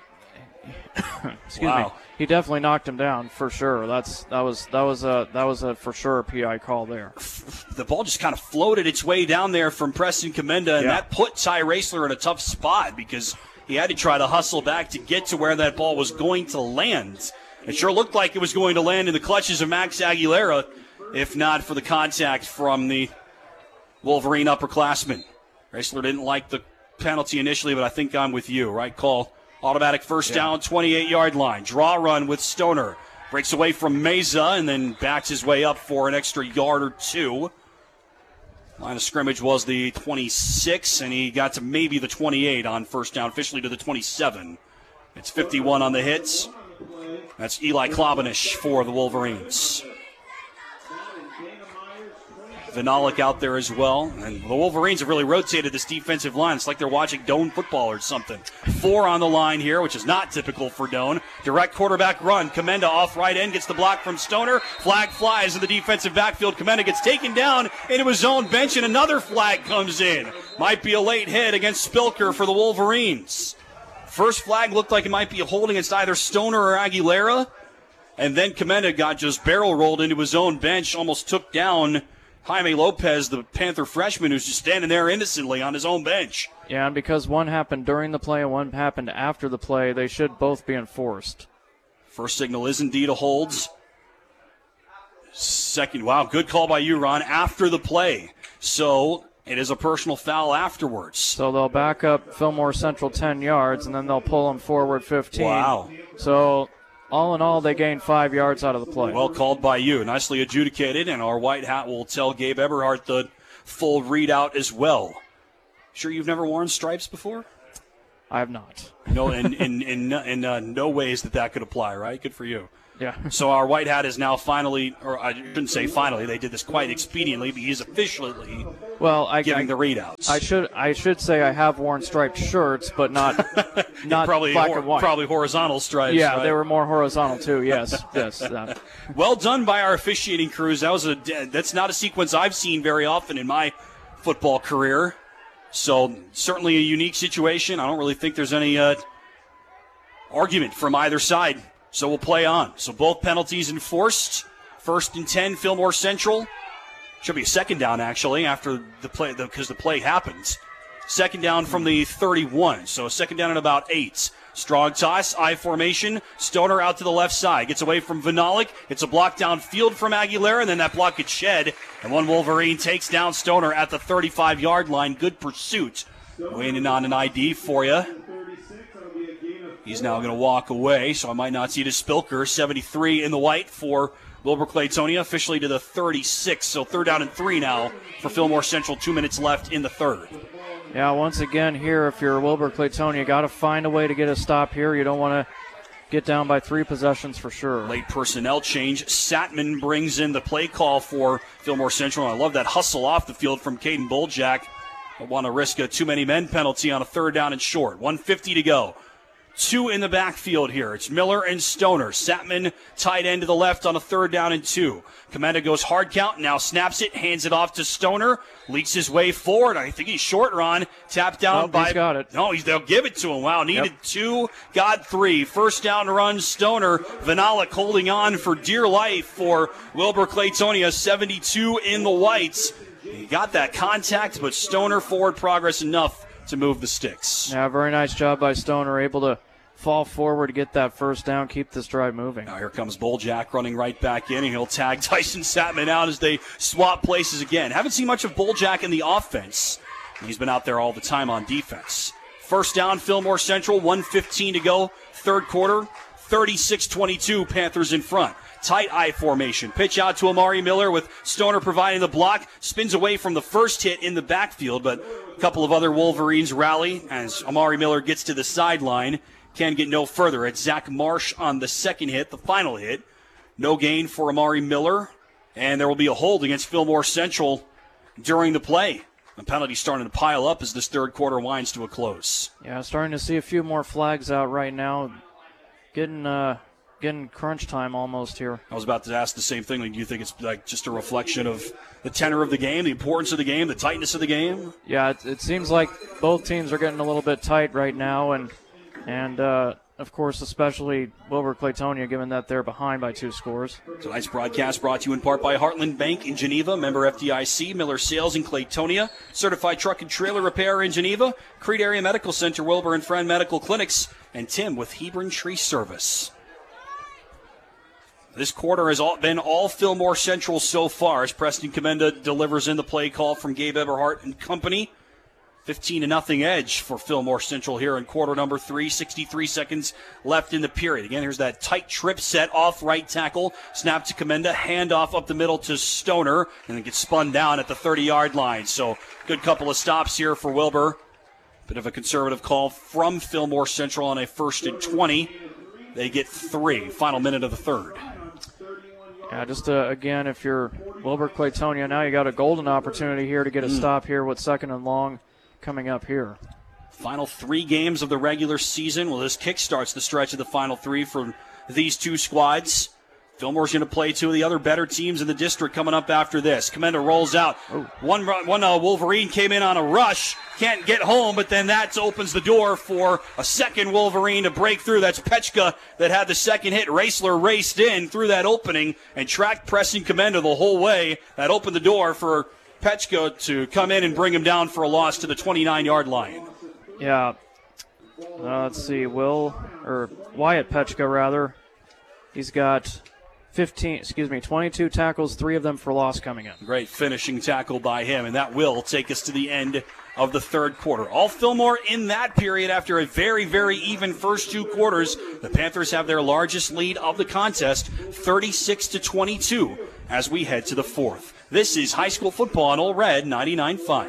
S1: excuse
S2: Wow.
S1: me. He definitely knocked him down for sure. That's that was that was a that was a for sure P I call there.
S2: The ball just kind of floated its way down there from Preston Commenda, and
S1: Yeah.
S2: that put Ty Raisler in a tough spot because he had to try to hustle back to get to where that ball was going to land. It sure looked like it was going to land in the clutches of Max Aguilera, if not for the contact from the Wolverine upperclassman. Raisler didn't like the penalty initially, but I think I'm with you. Right call. Automatic first
S1: Yeah.
S2: down, twenty-eight-yard line. Draw run with Stoner. Breaks away from Meza and then backs his way up for an extra yard or two. Line of scrimmage was the twenty-six, and he got to maybe the twenty-eight on first down, officially to the twenty-seven. It's fifty-one on the hits. That's Eli Klobanish for the Wolverines. Vinalik out there as well. And the Wolverines have really rotated this defensive line. It's like they're watching Doane football or something. Four on the line here, which is not typical for Doane. Direct quarterback run. Commenda off right end, gets the block from Stoner. Flag flies in the defensive backfield. Commenda gets taken down into his own bench, and another flag comes in. Might be a late hit against Spilker for the Wolverines. First flag looked like it might be a hold against either Stoner or Aguilera. And then Comenda got just barrel rolled into his own bench, almost took down Jaime Lopez, the Panther freshman, who's just standing there innocently on his own bench.
S1: Yeah, and because one happened during the play and one happened after the play, they should both be enforced.
S2: First signal is indeed a holds. Second, wow, good call by you, Ron, after the play. So it is a personal foul afterwards.
S1: So they'll back up Fillmore Central ten yards, and then they'll pull them forward fifteen.
S2: Wow.
S1: So all in all, they gained five yards out of the play.
S2: Well called by you. Nicely adjudicated, and our white hat will tell Gabe Eberhardt the full readout as well. Sure you've never worn stripes before?
S1: I have not.
S2: No, in in in, in uh, no ways that that could apply, right? Good for you.
S1: Yeah.
S2: So our white hat is now finally, or I shouldn't say finally, they did this quite expediently, but he's officially
S1: well, I,
S2: giving
S1: I,
S2: the readouts.
S1: I should I should say I have worn striped shirts, but not not
S2: probably
S1: black
S2: hor-
S1: and white.
S2: Probably horizontal stripes.
S1: Yeah,
S2: right?
S1: they were more horizontal too. Yes, yes. Uh.
S2: Well done by our officiating crews. That was a that's not a sequence I've seen very often in my football career. So certainly a unique situation. I don't really think there's any uh, argument from either side. So we'll play on. So both penalties enforced. First and ten, Fillmore Central. Should be a second down, actually, after the play, because the, the play happens. Second down from the thirty-one. So second down at about eight. Strong toss, I formation. Stoner out to the left side. Gets away from Vinalik. It's a block downfield from Aguilera, and then that block gets shed. And one Wolverine takes down Stoner at the thirty-five-yard line. Good pursuit. Waiting on an I D for you. He's now going to walk away, so I might not see it as Spilker. seventy-three in the white for Wilbur Claytonia, officially to the thirty-six. So third down and three now for Fillmore Central. Two minutes left in the third.
S1: Yeah, once again here, if you're Wilbur Claytonia, you got to find a way to get a stop here. You don't want to get down by three possessions for sure.
S2: Late personnel change. Satman brings in the play call for Fillmore Central. I love that hustle off the field from Caden Boljak. I want to risk a too many men penalty on a third down and short. one fifty to go. Two in the backfield here. It's Miller and Stoner. Satman tight end to the left on a third down and two. Comenda goes hard count, now snaps it, hands it off to Stoner, leaks his way forward. I think he's short, Ron. Tapped down
S1: nope,
S2: by.
S1: He's got it.
S2: No, he's, they'll give it to him. Wow, needed
S1: yep.
S2: two, got three. First down run, Stoner. Vinalik holding on for dear life for Wilbur Claytonia, seventy-two in the whites. He got that contact, but Stoner forward progress enough to move the sticks.
S1: Yeah, very nice job by Stoner, able to fall forward to get that first down, keep this drive moving.
S2: Now here comes Boljak running right back in, and he'll tag Tyson Satman out as they swap places again. Haven't seen much of Boljak in the offense. He's been out there all the time on defense. First down, Fillmore Central, one fifteen to go, third quarter, thirty-six twenty-two, Panthers in front. Tight I formation. Pitch out to Amari Miller with Stoner providing the block. Spins away from the first hit in the backfield, but a couple of other Wolverines rally as Amari Miller gets to the sideline. Can get no further. It's Zach Marsh on the second hit, the final hit. No gain for Amari Miller, and there will be a hold against Fillmore Central during the play. The penalty starting to pile up as this third quarter winds to a close.
S1: Yeah, starting to see a few more flags out right now. Getting uh, getting crunch time almost here.
S2: I was about to ask the same thing. Like, do you think it's like just a reflection of the tenor of the game, the importance of the game, the tightness of the game?
S1: Yeah, it, it seems like both teams are getting a little bit tight right now, and and uh, of course, especially Wilbur Claytonia, given that they're behind by two scores.
S2: Tonight's broadcast brought to you in part by Heartland Bank in Geneva, member F D I C, Miller Sales in Claytonia, Certified Truck and Trailer Repair in Geneva, Creed Area Medical Center, Wilbur and Friend Medical Clinics, and Tim with Hebron Tree Service. This quarter has all been all Fillmore Central so far as Preston Comenda delivers in the play call from Gabe Eberhardt and company. fifteen to nothing edge for Fillmore Central here in quarter number three. sixty-three seconds left in the period. Again, here's that tight trip set off right tackle. Snap to Comenda. Handoff up the middle to Stoner. And then gets spun down at the thirty-yard line. So good couple of stops here for Wilbur. Bit of a conservative call from Fillmore Central on a first and twenty. They get three. Final minute of the third.
S1: Yeah, just uh, again, if you're Wilbur Claytonia, now you got a golden opportunity here to get a mm. stop here with second and long coming up here.
S2: Final three games of the regular season. Well, this kickstarts the stretch of the final three for these two squads. Fillmore's going to play two of the other better teams in the district coming up after this. Comenda rolls out. Oh. One, one uh, Wolverine came in on a rush. Can't get home, but then that opens the door for a second Wolverine to break through. That's Pechka that had the second hit. Racler raced in through that opening and tracked pressing Comenda the whole way. That opened the door for Pechka to come in and bring him down for a loss to the twenty-nine-yard line.
S1: Yeah. Uh, let's see. Will, or Wyatt Pechka, rather. He's got fifteen, excuse me, twenty-two tackles, three of them for loss coming in.
S2: Great finishing tackle by him, and that will take us to the end of the third quarter. All Fillmore in that period after a very, very even first two quarters. The Panthers have their largest lead of the contest, thirty-six to twenty-two, as we head to the fourth. This is high school football on Ole Red ninety-nine point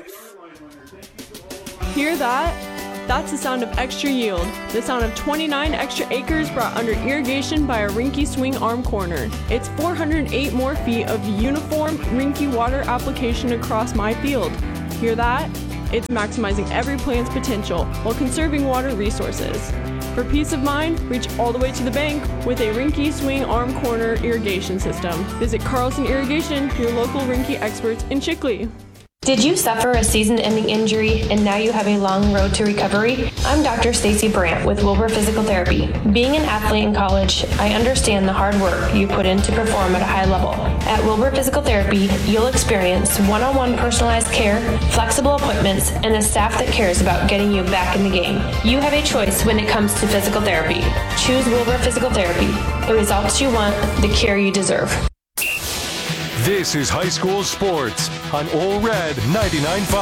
S2: five.
S17: Hear that? That's the sound of extra yield. The sound of twenty-nine extra acres brought under irrigation by a Rinky Swing Arm Corner. It's four hundred eight more feet of uniform Rinky water application across my field. Hear that? It's maximizing every plant's potential while conserving water resources. For peace of mind, reach all the way to the bank with a Rinky Swing Arm Corner irrigation system. Visit Carlson Irrigation, your local Rinky experts in Chickley.
S18: Did you suffer a season-ending injury and now you have a long road to recovery? I'm Doctor Stacy Brandt with Wilbur Physical Therapy. Being an athlete in college, I understand the hard work you put in to perform at a high level. At Wilbur Physical Therapy, you'll experience one-on-one personalized care, flexible appointments, and a staff that cares about getting you back in the game. You have a choice when it comes to physical therapy. Choose Wilbur Physical Therapy. The results you want, the care you deserve.
S12: This is high school sports on Ole Red ninety-nine point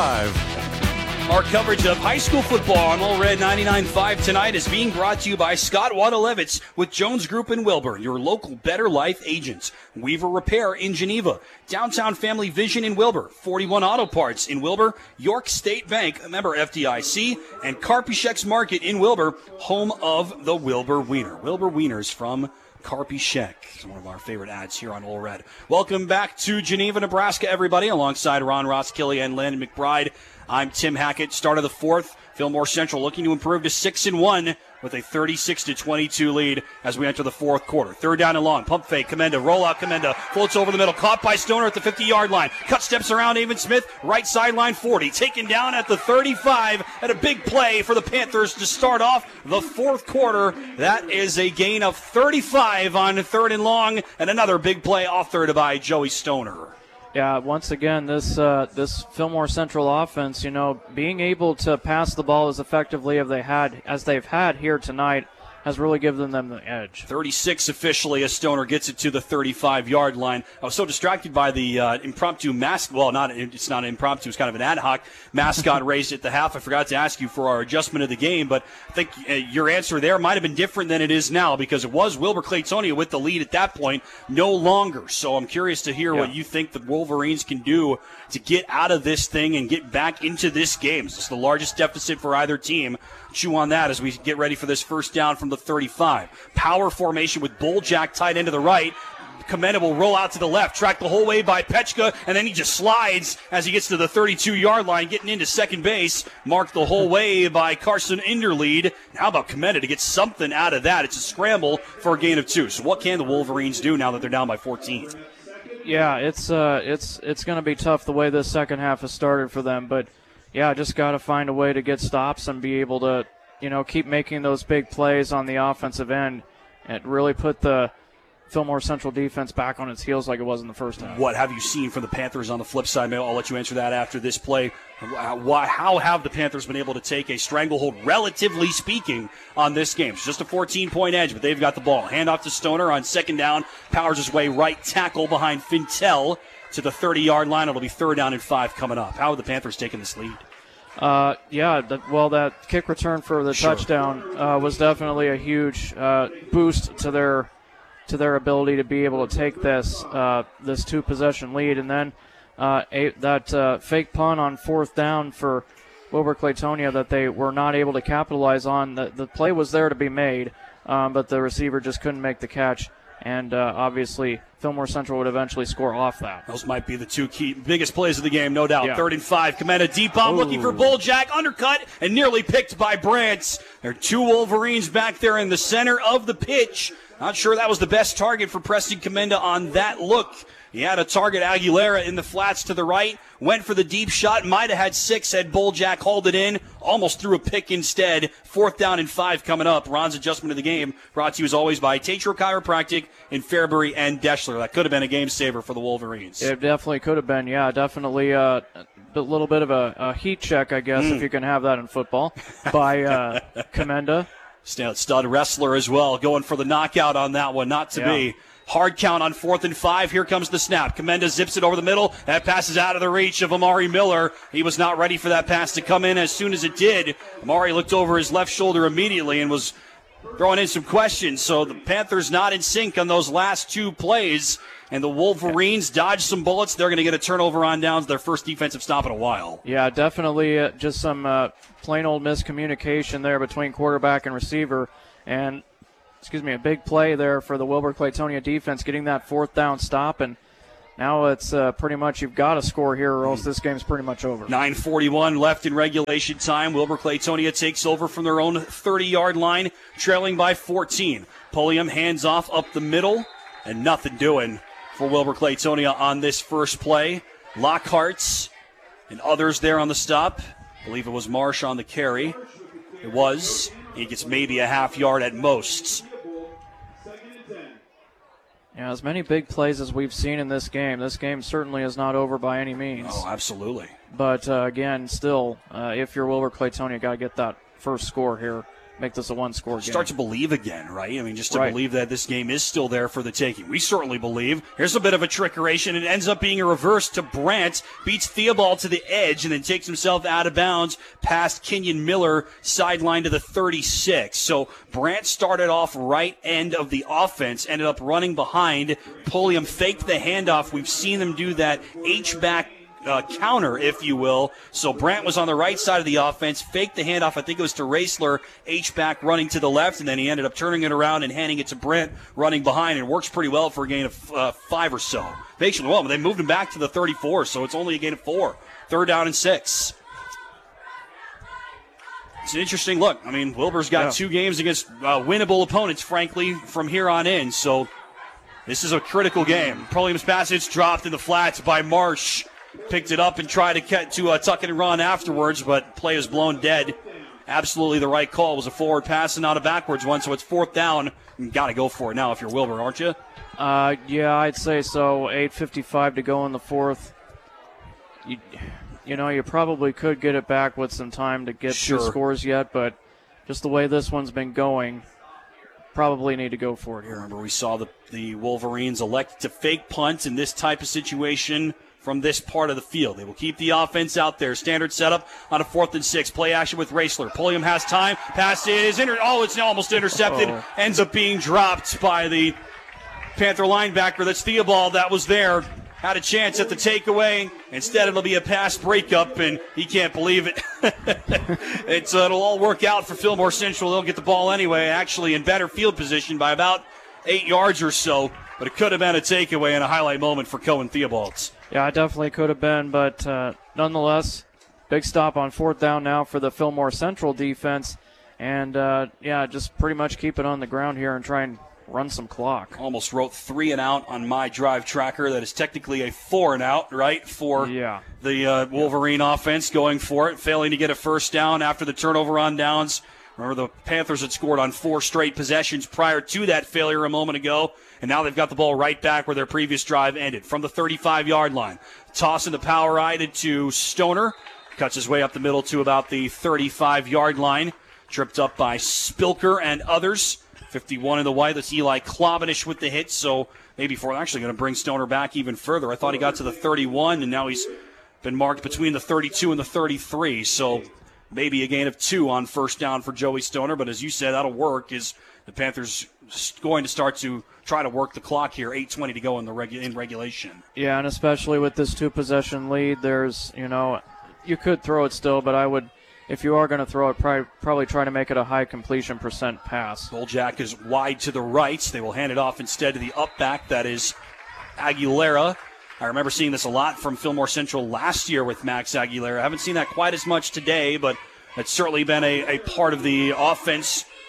S12: five.
S2: Our coverage of high school football on Ole Red ninety-nine point five tonight is being brought to you by Scott Wadalevitz with Jones Group in Wilbur, your local Better Life agents. Weaver Repair in Geneva, Downtown Family Vision in Wilbur, forty-one Auto Parts in Wilbur, York State Bank, a member F D I C, and Karpischek's Market in Wilbur, home of the Wilbur Wiener. Wilbur Wieners from Karpischek. It's one of our favorite ads here on Ole Red. Welcome back to Geneva, Nebraska, everybody. Alongside Ron Roskilly and Landon McBride, I'm Tim Hackett. Start of the fourth. Fillmore Central looking to improve to six and one with a thirty-six to twenty-two lead as we enter the fourth quarter. Third down and long. Pump fake. Comenda. Roll out. Comenda. Floats over the middle. Caught by Stoner at the fifty-yard line. Cut steps around Avon Smith. Right sideline forty. Taken down at the thirty-five. And a big play for the Panthers to start off the fourth quarter. That is a gain of thirty-five on third and long. And another big play authored by Joey Stoner.
S1: Yeah, once again, this uh, this Fillmore Central offense, you know, being able to pass the ball as effectively as they had as they've had here tonight has really given them the edge.
S2: thirty-six officially as Stoner gets it to the thirty-five-yard line. I was so distracted by the uh, impromptu mask. Well, not it's not impromptu. It's kind of an ad hoc mascot race at the half. I forgot to ask you for our adjustment of the game, but I think uh, your answer there might have been different than it is now because it was Wilbur Claytonia with the lead at that point, no longer. So I'm curious to hear yeah. what you think the Wolverines can do to get out of this thing and get back into this game. It's the largest deficit for either team. Chew on that as we get ready for this first down from the thirty-five. Power formation with Bulljack tight end to the right. Comenda will roll out to the left, tracked the whole way by Pechka, and then he just slides as he gets to the thirty-two-yard line, getting into second base. Marked the whole way by Carson Inderlead. How about Comenda to get something out of that? It's a scramble for a gain of two. So what can the Wolverines do now that they're down by fourteen?
S1: Yeah, it's uh, it's it's going to be tough the way this second half has started for them, but yeah, just got to find a way to get stops and be able to, you know, keep making those big plays on the offensive end and really put the Fillmore Central defense back on its heels like it was in the first half.
S2: What have you seen from the Panthers on the flip side? Maybe I'll let you answer that after this play. Why, how have the Panthers been able to take a stranglehold, relatively speaking, on this game? It's just a fourteen-point edge, but they've got the ball. Handoff to Stoner on second down. Powers his way right tackle behind Fintel to the thirty-yard line. It'll be third down and five coming up. How are the Panthers taking this lead?
S1: Uh, yeah, the, well, that kick return for the
S2: sure.
S1: touchdown uh, was definitely a huge uh, boost to their to their ability to be able to take this uh, this two possession lead, and then uh, a, that uh, fake punt on fourth down for Wilbur Claytonia that they were not able to capitalize on. The, the play was there to be made, um, but the receiver just couldn't make the catch. And uh, obviously, Fillmore Central would eventually score off that.
S2: Those might be the two key biggest plays of the game, no doubt.
S1: Yeah.
S2: Third and five. Comenda deep bomb, looking for Bulljack, undercut, and nearly picked by Brants. There are two Wolverines back there in the center of the pitch. Not sure that was the best target for Preston Commenda on that look. He had a target, Aguilera, in the flats to the right. Went for the deep shot. Might have had six had Boljack hauled it in. Almost threw a pick instead. Fourth down and five coming up. Ron's adjustment of the game brought to you as always by Tatro Chiropractic in Fairbury and Deschler. That could have been a game saver for the Wolverines.
S1: It definitely could have been, yeah. Definitely uh, a little bit of a, a heat check, I guess, mm. if you can have that in football, by uh, Commenda.
S2: Stud wrestler as well, going for the knockout on that one. Not to yeah. be. Hard count on fourth and five. Here comes the snap. Commenda zips it over the middle. That pass is out of the reach of Amari Miller. He was not ready for that pass to come in. As soon as it did, Amari looked over his left shoulder immediately and was throwing in some questions. So the Panthers not in sync on those last two plays. And the Wolverines dodge some bullets. They're going to get a turnover on downs, their first defensive stop in a while.
S1: Yeah, definitely uh, just some uh, plain old miscommunication there between quarterback and receiver. And excuse me, a big play there for the Wilber-Claytonia defense, getting that fourth down stop, and now it's uh, pretty much you've got to score here or else this game's pretty much over.
S2: nine forty-one left in regulation time. Wilber-Claytonia takes over from their own thirty-yard line, trailing by fourteen. Pulliam hands off up the middle, and nothing doing for Wilber-Claytonia on this first play. Lockhart's and others there on the stop. I believe it was Marsh on the carry. It was. He gets maybe a half yard at most.
S1: Yeah, as many big plays as we've seen in this game. This game certainly is not over by any means.
S2: Oh, absolutely.
S1: But, uh, again, still, uh, if you're Wilber-Claytonia, got to get that first score here. Make this a one-score game.
S2: Start to believe again, right? I mean, just to
S1: right.
S2: believe that this game is still there for the taking. We certainly believe. Here's a bit of a trickeration. It ends up being a reverse to Brandt. Beats Theobald to the edge and then takes himself out of bounds past Kenyon Miller, sideline to the thirty-six. So Brandt started off right end of the offense, ended up running behind. Pulliam faked the handoff. We've seen them do that H-back Uh, counter, if you will. So Brandt was on the right side of the offense, faked the handoff. I think it was to Raisler, H-back running to the left, and then he ended up turning it around and handing it to Brandt running behind. It works pretty well for a gain of uh, five or so. Actually, well, they moved him back to the thirty-four, so it's only a gain of four. Third down and six. It's an interesting look. I mean, Wilbur's got
S1: yeah.
S2: two games against uh, winnable opponents, frankly, from here on in. So this is a critical game. Pulliam's passage dropped in the flats by Marsh. Picked it up and tried to get to uh, tuck it and run afterwards, but play is blown dead. Absolutely the right call. It was a forward pass and not a backwards one, so it's fourth down. You got to go for it now if you're Wilbur, aren't you?
S1: Uh, yeah, I'd say so. eight fifty-five to go in the fourth. You, you know, you probably could get it back with some time to get
S2: sure.
S1: two scores yet, but just the way this one's been going, probably need to go for it here.
S2: Remember, we saw the, the Wolverines elect to fake punt in this type of situation from this part of the field. They will keep the offense out there. Standard setup on a fourth and six. Play action with Raisler. Pulliam has time. Pass is inter- oh, it's almost intercepted. Oh. Ends up being dropped by the Panther linebacker. That's Theobald that was there. Had a chance at the takeaway. Instead, it'll be a pass breakup, and he can't believe it. it's, uh, it'll all work out for Fillmore Central. They'll get the ball anyway, actually in better field position by about eight yards or so. But it could have been a takeaway and a highlight moment for Cohen Theobalds.
S1: Yeah, it definitely could have been, but uh, nonetheless, big stop on fourth down now for the Fillmore Central defense. And, uh, yeah, just pretty much keep it on the ground here and try and run some clock.
S2: Almost wrote three and out on my drive tracker. That is technically a four and out, right, for
S1: yeah.
S2: the uh, Wolverine yeah. offense going for it, failing to get a first down after the turnover on downs. Remember, the Panthers had scored on four straight possessions prior to that failure a moment ago, and now they've got the ball right back where their previous drive ended, from the thirty-five-yard line. Toss in the power eye to Stoner. Cuts his way up the middle to about the thirty-five-yard line. Tripped up by Spilker and others. fifty-one in the white. That's Eli Klobanish with the hit, so maybe for actually going to bring Stoner back even further. I thought he got to the thirty-one, and now he's been marked between the thirty-two and the thirty-three, so maybe a gain of two on first down for Joey Stoner, but as you said, that'll work. Is the Panthers going to start to try to work the clock here? eight twenty to go in the regu- in regulation.
S1: Yeah, and especially with this two-possession lead, there's, you know, you could throw it still, but I would, if you are going to throw it, probably, probably try to make it a high completion percent pass.
S2: Boljack is wide to the right. They will hand it off instead to the up back. That is Aguilera. I remember seeing this a lot from Fillmore Central last year with Max Aguilera. I haven't seen that quite as much today, but it's certainly been a, a part of the offense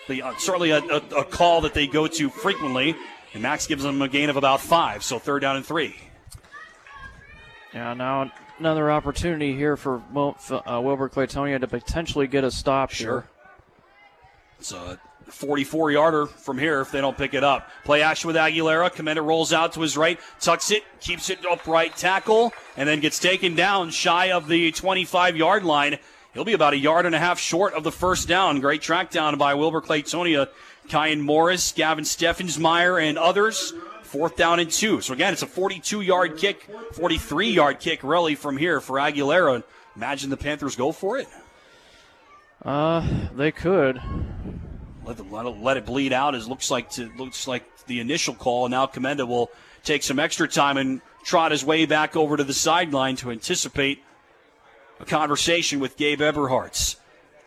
S2: the, uh, certainly a, a, a call that they go to frequently. And Max gives them a gain of about five, so third down and three.
S1: Yeah, now another opportunity here for Wil- uh, Wilber-Claytonia to potentially get a stop
S2: Sure.
S1: here.
S2: It's a forty-four-yarder from here if they don't pick it up. Play action with Aguilera. Comenda rolls out to his right, tucks it, keeps it upright tackle, and then gets taken down shy of the twenty-five-yard line. He'll be about a yard and a half short of the first down. Great track down by Wilber-Claytonia. Kyan Morris, Gavin Steffensmeyer, and others. Fourth down and two. So, again, it's a forty-two-yard kick, forty-three-yard kick, really, from here for Aguilera. Imagine the Panthers go for it.
S1: Uh, they could.
S2: Let, the, let, it, let it bleed out. As looks like to, looks like the initial call. Now Comenda will take some extra time and trot his way back over to the sideline to anticipate a conversation with Gabe Eberhardt.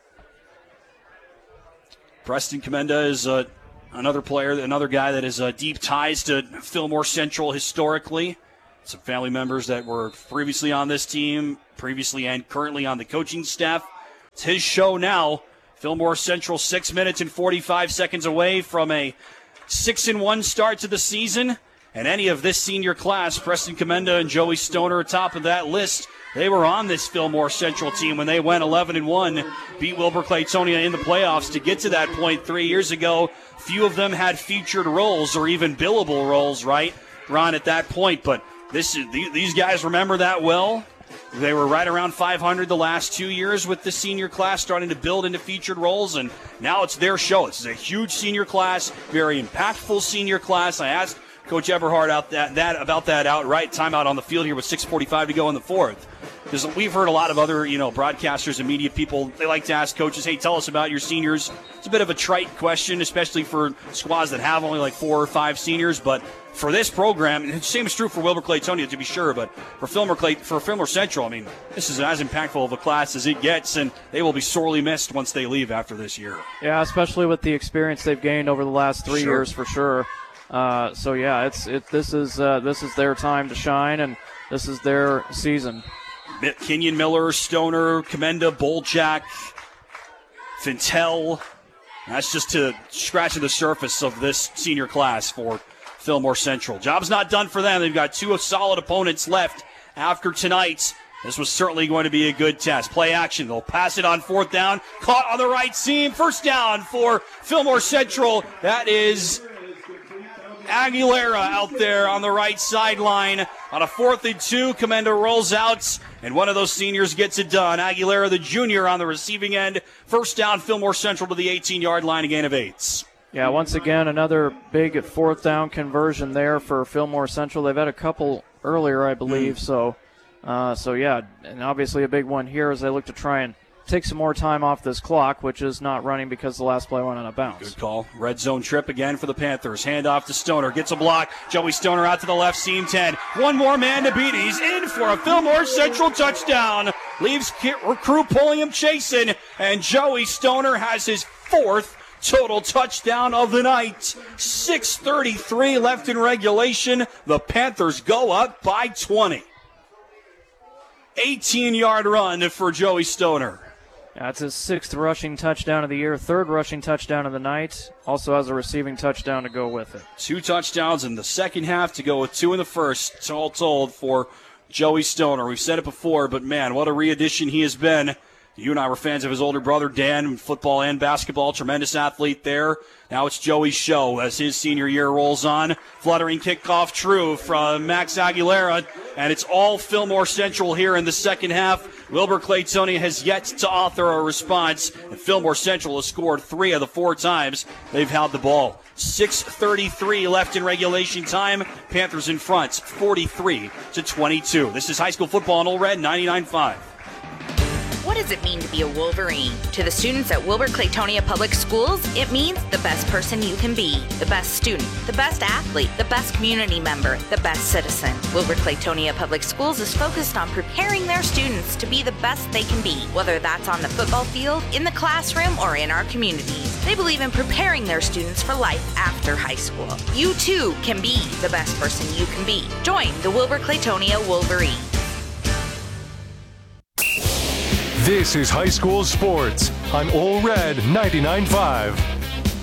S2: Preston Comenda is uh, another player, another guy that has uh, deep ties to Fillmore Central historically. Some family members that were previously on this team, previously and currently on the coaching staff. It's his show now. Fillmore Central six minutes and forty-five seconds away from a six and one start to the season. And any of this senior class, Preston Comenda and Joey Stoner atop of that list. They were on this Fillmore Central team when they went eleven and one, beat Wilber-Claytonia in the playoffs to get to that point three years ago. Few of them had featured roles or even billable roles, right, Ron, at that point. But this is, these guys remember that well. They were right around five hundred the last two years with the senior class starting to build into featured roles, and now it's their show. This is a huge senior class, very impactful senior class. I asked Coach Eberhardt out that, that about that outright. Timeout on the field here with six forty-five to go in the fourth. Because we've heard a lot of other, you know, broadcasters and media people, they like to ask coaches, hey, tell us about your seniors. It's a bit of a trite question, especially for squads that have only like four or five seniors. But for this program, and the same is true for Wilber-Claytonia, to be sure, but for Fillmore, Clay, for Fillmore Central, I mean, this is as impactful of a class as it gets, and they will be sorely missed once they leave after this year.
S1: Yeah, especially with the experience they've gained over the last three
S2: Sure.
S1: years for sure. Uh, so yeah, it's it. This is uh, this is their time to shine, and this is their season.
S2: Kenyon Miller, Stoner, Comenda, Boljack, Fintel. That's just to scratching the surface of this senior class for Fillmore Central. Job's not done for them. They've got two solid opponents left after tonight. This was certainly going to be a good test. Play action. They'll pass it on fourth down. Caught on the right seam. First down for Fillmore Central. That is Aguilera out there on the right sideline. On a fourth and two, Comenda rolls out, and one of those seniors gets it done. Aguilera, the junior, on the receiving end. First down, Fillmore Central to the eighteen-yard line, a gain of eight.
S1: Yeah, once again, another big fourth down conversion there for Fillmore Central. They've had a couple earlier, I believe, mm. so, uh, so yeah, and obviously a big one here as they look to try and take some more time off this clock, which is not running because the last play went on a bounce.
S2: Good call. Red zone trip again for the Panthers. Hand off to Stoner. Gets a block. Joey Stoner out to the left seam ten. One more man to beat. He's in for a Fillmore Central touchdown. Leaves crew pulling him, chasing. And Joey Stoner has his fourth total touchdown of the night. six thirty-three left in regulation. The Panthers go up by twenty. eighteen-yard run for Joey Stoner.
S1: That's his sixth rushing touchdown of the year, third rushing touchdown of the night. Also has a receiving touchdown to go with it.
S2: Two touchdowns in the second half to go with two in the first. It's all told for Joey Stoner. We've said it before, but man, what a re-addition he has been. You and I were fans of his older brother, Dan, football and basketball. Tremendous athlete there. Now it's Joey's show as his senior year rolls on. Fluttering kickoff true from Max Aguilera, and it's all Fillmore Central here in the second half. Wilber-Claytonia has yet to author a response, and Fillmore Central has scored three of the four times they've held the ball. six thirty-three left in regulation time. Panthers in front, forty-three to twenty-two. This is high school football on Old Red ninety-nine point five.
S19: What does it mean to be a Wolverine? To the students at Wilber-Claytonia Public Schools, it means the best person you can be, the best student, the best athlete, the best community member, the best citizen. Wilber-Claytonia Public Schools is focused on preparing their students to be the best they can be, whether that's on the football field, in the classroom, or in our communities. They believe in preparing their students for life after high school. You too can be the best person you can be. Join the Wilber-Claytonia Wolverines.
S12: This is High School Sports on Ole Red ninety-nine point five.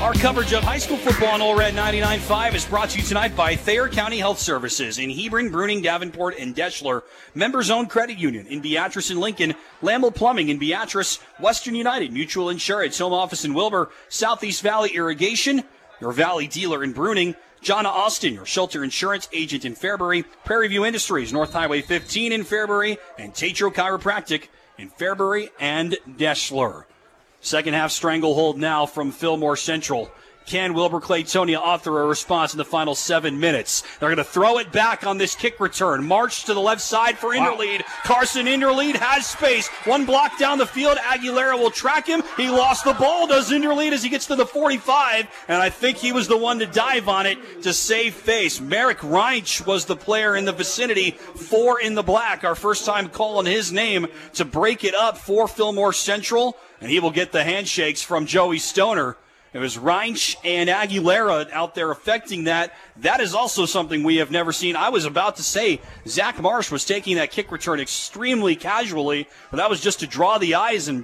S2: Our coverage of high school football on Ole Red ninety-nine point five is brought to you tonight by Thayer County Health Services in Hebron, Bruning, Davenport, and Deschler. Members-owned credit union in Beatrice and Lincoln. Lamel Plumbing in Beatrice. Western United Mutual Insurance home office in Wilbur. Southeast Valley Irrigation, your Valley dealer in Bruning. Jonna Austin, your shelter insurance agent in Fairbury. Prairie View Industries, North Highway fifteen in Fairbury. And Tatro Chiropractic in Fairbury and Deschler. Second half stranglehold now from Fillmore Central. Can Wilbur Claytonia author a response in the final seven minutes? They're going to throw it back on this kick return. March to the left side for Interlead. Wow. Carson Interlead has space. One block down the field. Aguilera will track him. He lost the ball. Does Interlead as he gets to the forty-five. And I think he was the one to dive on it to save face. Merrick Reinsch was the player in the vicinity. Four in the black. Our first time calling his name to break it up for Fillmore Central. And he will get the handshakes from Joey Stoner. It was Reinsch and Aguilera out there affecting that. That is also something we have never seen. I was about to say Zach Marsh was taking that kick return extremely casually, but that was just to draw the eyes and